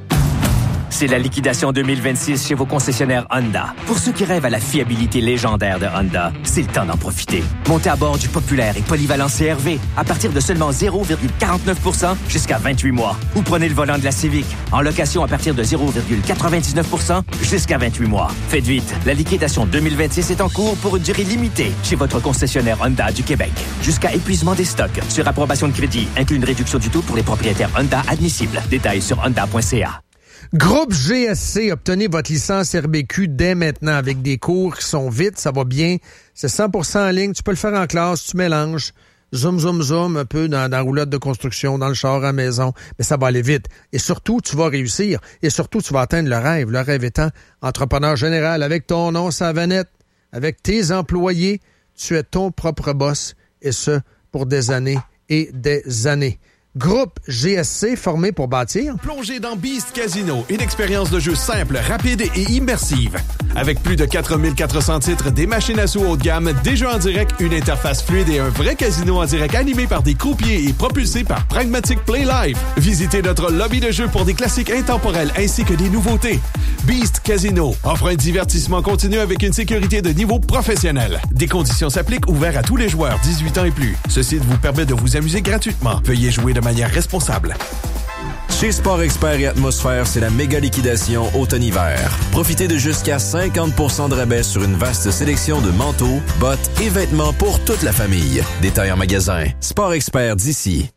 C'est la liquidation deux mille vingt-six chez vos concessionnaires Honda. Pour ceux qui rêvent à la fiabilité légendaire de Honda, c'est le temps d'en profiter. Montez à bord du populaire et polyvalent C R V à partir de seulement zéro virgule quarante-neuf pour cent jusqu'à vingt-huit mois. Ou prenez le volant de la Civic en location à partir de zéro virgule quatre-vingt-dix-neuf pour cent jusqu'à vingt-huit mois. Faites vite, la liquidation deux mille vingt-six est en cours pour une durée limitée chez votre concessionnaire Honda du Québec. Jusqu'à épuisement des stocks. Sur approbation de crédit, inclut une réduction du taux pour les propriétaires Honda admissibles. Détails sur honda point c a. Groupe G S C, obtenez votre licence R B Q dès maintenant avec des cours qui sont vite, ça va bien. C'est cent pour cent en ligne, tu peux le faire en classe, tu mélanges. zoom, zoom, zoom, un peu dans, dans la roulotte de construction, dans le char à la maison, mais ça va aller vite. Et surtout, tu vas réussir. Et surtout, tu vas atteindre le rêve. Le rêve étant entrepreneur général avec ton nom, sa vanette, avec tes employés. Tu es ton propre boss, et ce, pour des années et des années. Groupe G S C formé pour bâtir. Plongez dans Beast Casino, une expérience de jeu simple, rapide et immersive. Avec plus de quatre mille quatre cents titres, des machines à sous haut de gamme, des jeux en direct, une interface fluide et un vrai casino en direct animé par des croupiers et propulsé par Pragmatic Play Live. Visitez notre lobby de jeu pour des classiques intemporels ainsi que des nouveautés. Beast Casino offre un divertissement continu avec une sécurité de niveau professionnel. Des conditions s'appliquent, ouverts à tous les joueurs dix-huit ans et plus. Ce site vous permet de vous amuser gratuitement. Veuillez jouer de manière responsable. Chez Sport Expert et Atmosphère, c'est la méga liquidation automne-hiver. Profitez de jusqu'à cinquante pour cent de rabais sur une vaste sélection de manteaux, bottes et vêtements pour toute la famille. Détails en magasin. Sport Expert d'ici.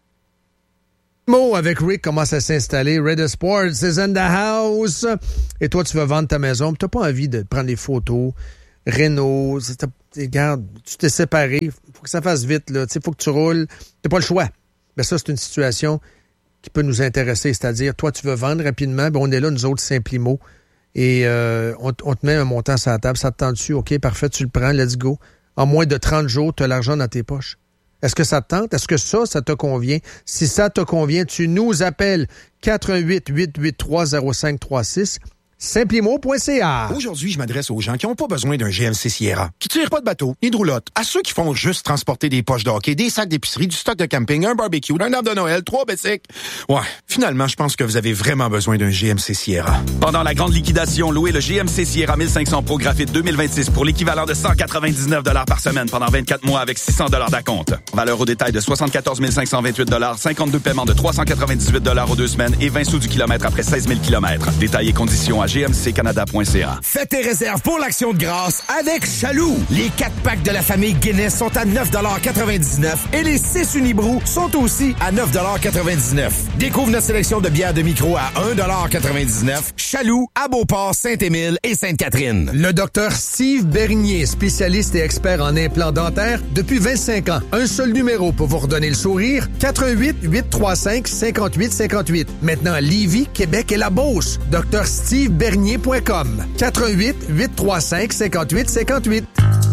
Mo avec Rick commence à s'installer. Red Sports is in the house. Et toi, tu veux vendre ta maison, tu n'as pas envie de prendre des photos. Renault, regarde, tu t'es séparé. Il faut que ça fasse vite. Il faut que tu roules. Tu n'as pas le choix. Ben ça, c'est une situation qui peut nous intéresser. C'est-à-dire, toi, tu veux vendre rapidement, ben on est là, nous autres, Simplimo, et euh, on, on te met un montant sur la table, ça te tente dessus, OK, parfait, tu le prends, let's go. En moins de trente jours, tu as l'argent dans tes poches. Est-ce que ça te tente? Est-ce que ça, ça te convient? Si ça te convient, tu nous appelles quatre un huit, huit huit trois, zéro cinq trois six. Simplimo point c a. Aujourd'hui, je m'adresse aux gens qui n'ont pas besoin d'un G M C Sierra, qui tirent pas de bateau, ni de roulotte, à ceux qui font juste transporter des poches de hockey, des sacs d'épicerie, du stock de camping, un barbecue, un arbre de Noël, trois bicycles. Ouais, finalement, je pense que vous avez vraiment besoin d'un G M C Sierra. Pendant la grande liquidation, louez le G M C Sierra mille cinq cents Pro Graphite deux mille vingt-six pour l'équivalent de cent quatre-vingt-dix-neuf dollars par semaine pendant vingt-quatre mois avec six cents dollars d'acompte. Valeur au détail de soixante-quatorze mille cinq cent vingt-huit dollars, cinquante-deux paiements de trois cent quatre-vingt-dix-huit dollars aux deux semaines et vingt sous du kilomètre après seize mille kilomètres. Détails et conditions à g m c canada point c a. Faites tes réserves pour l'action de grâce avec Chaloux. Les quatre packs de la famille Guinness sont à neuf dollars quatre-vingt-dix-neuf et les six Unibrou sont aussi à neuf dollars quatre-vingt-dix-neuf. Découvre notre sélection de bières de micro à un dollar quatre-vingt-dix-neuf. Chaloux, à Beauport, Saint-Émile et Sainte-Catherine. Le docteur Steve Bernier, spécialiste et expert en implants dentaires depuis vingt-cinq ans. Un seul numéro pour vous redonner le sourire, quatre un huit, huit trois cinq, cinq huit cinq huit. Maintenant à Lévis, Québec et la Beauce. docteur steve bernier point com. quatre un huit, huit trois cinq, cinq huit cinq huit.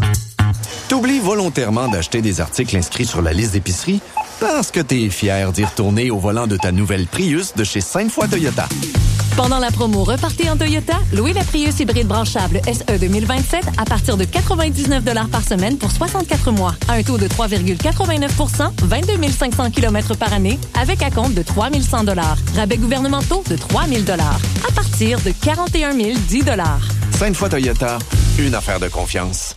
T'oublies volontairement d'acheter des articles inscrits sur la liste d'épicerie parce que t'es fier d'y retourner au volant de ta nouvelle Prius de chez cinq fois Toyota. Pendant la promo Repartez en Toyota, louez la Prius hybride branchable S E deux mille vingt-sept à partir de quatre-vingt-dix-neuf dollars par semaine pour soixante-quatre mois. À un taux de trois virgule quatre-vingt-neuf pour cent, vingt-deux mille cinq cents kilomètres par année, avec acompte de trois mille cent dollars. Rabais gouvernementaux de trois mille dollars. À partir de quarante et un mille dix dollars. cinq fois Toyota, une affaire de confiance.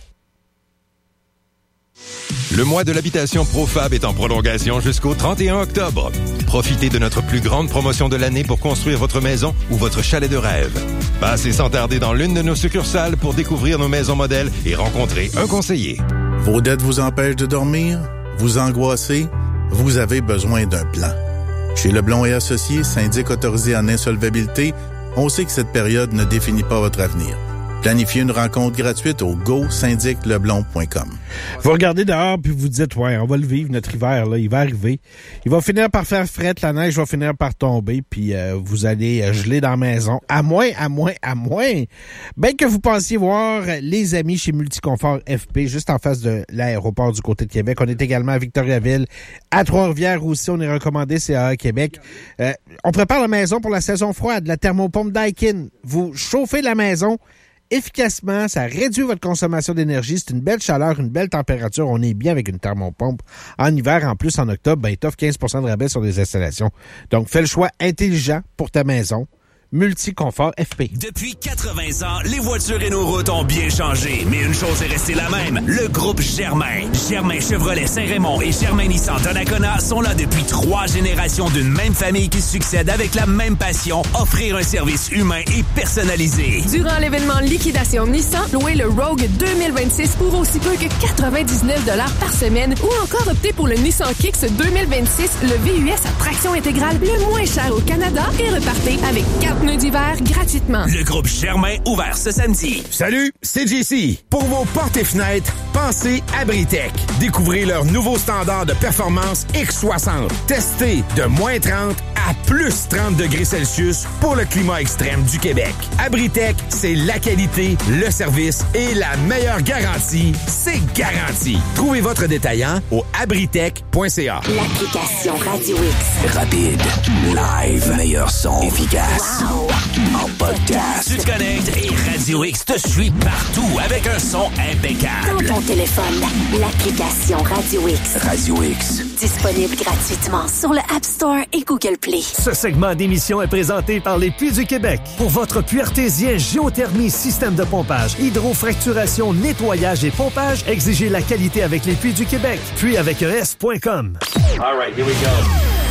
Le mois de l'habitation Profab est en prolongation jusqu'au trente et un octobre. Profitez de notre plus grande promotion de l'année pour construire votre maison ou votre chalet de rêve. Passez sans tarder dans l'une de nos succursales pour découvrir nos maisons modèles et rencontrer un conseiller. Vos dettes vous empêchent de dormir? Vous angoissez? Vous avez besoin d'un plan. Chez Leblond et Associés, syndic autorisé en insolvabilité, on sait que cette période ne définit pas votre avenir. Planifiez une rencontre gratuite au go syndic leblond point com. Vous regardez dehors puis vous dites, ouais, on va le vivre, notre hiver, là, il va arriver. Il va finir par faire fret, la neige va finir par tomber, puis euh, vous allez euh, geler dans la maison. À moins, à moins, à moins, ben que vous pensiez voir les amis chez Multiconfort F P, juste en face de l'aéroport du côté de Québec. On est également à Victoriaville, à Trois-Rivières aussi, on est recommandé, c'est à Québec. Euh, on prépare la maison pour la saison froide, la thermopompe Daikin. Vous chauffez la maison efficacement, ça réduit votre consommation d'énergie, c'est une belle chaleur, une belle température, on est bien avec une thermopompe. En hiver, en plus, en octobre, ben, il t'offre quinze pour cent de rabais sur des installations. Donc, fais le choix intelligent pour ta maison. Multiconfort F P. Depuis quatre-vingts ans, les voitures et nos routes ont bien changé, mais une chose est restée la même, le groupe Germain. Germain Chevrolet Saint-Raymond et Germain Nissan Donnacona sont là depuis trois générations d'une même famille qui succède avec la même passion, offrir un service humain et personnalisé. Durant l'événement Liquidation Nissan, louez le Rogue deux mille vingt-six pour aussi peu que quatre-vingt-dix-neuf dollars par semaine ou encore optez pour le Nissan Kicks deux mille vingt-six, le V U S à traction intégrale le moins cher au Canada et repartez avec quatre pneus d'hiver gratuitement. Le groupe Germain ouvert ce samedi. Salut, c'est J C. Pour vos portes et fenêtres, pensez Abritech. Découvrez leur nouveau standard de performance X soixante. Testé de moins trente à plus trente degrés Celsius pour le climat extrême du Québec. Abritech, c'est la qualité, le service et la meilleure garantie. C'est garanti. Trouvez votre détaillant au abritech point c a. L'application Radio X. Rapide, live, meilleur son, efficace. Wow. En podcast. Tu te connectes et Radio X te suit partout avec un son impeccable. Dans ton téléphone, l'application Radio X. Radio X. Disponible gratuitement sur le App Store et Google Play. Ce segment d'émission est présenté par les Puits du Québec. Pour votre puits artésien, géothermie, système de pompage, hydrofracturation, nettoyage et pompage, exigez la qualité avec les Puits du Québec. Puis avec un S point com. All right, here we go.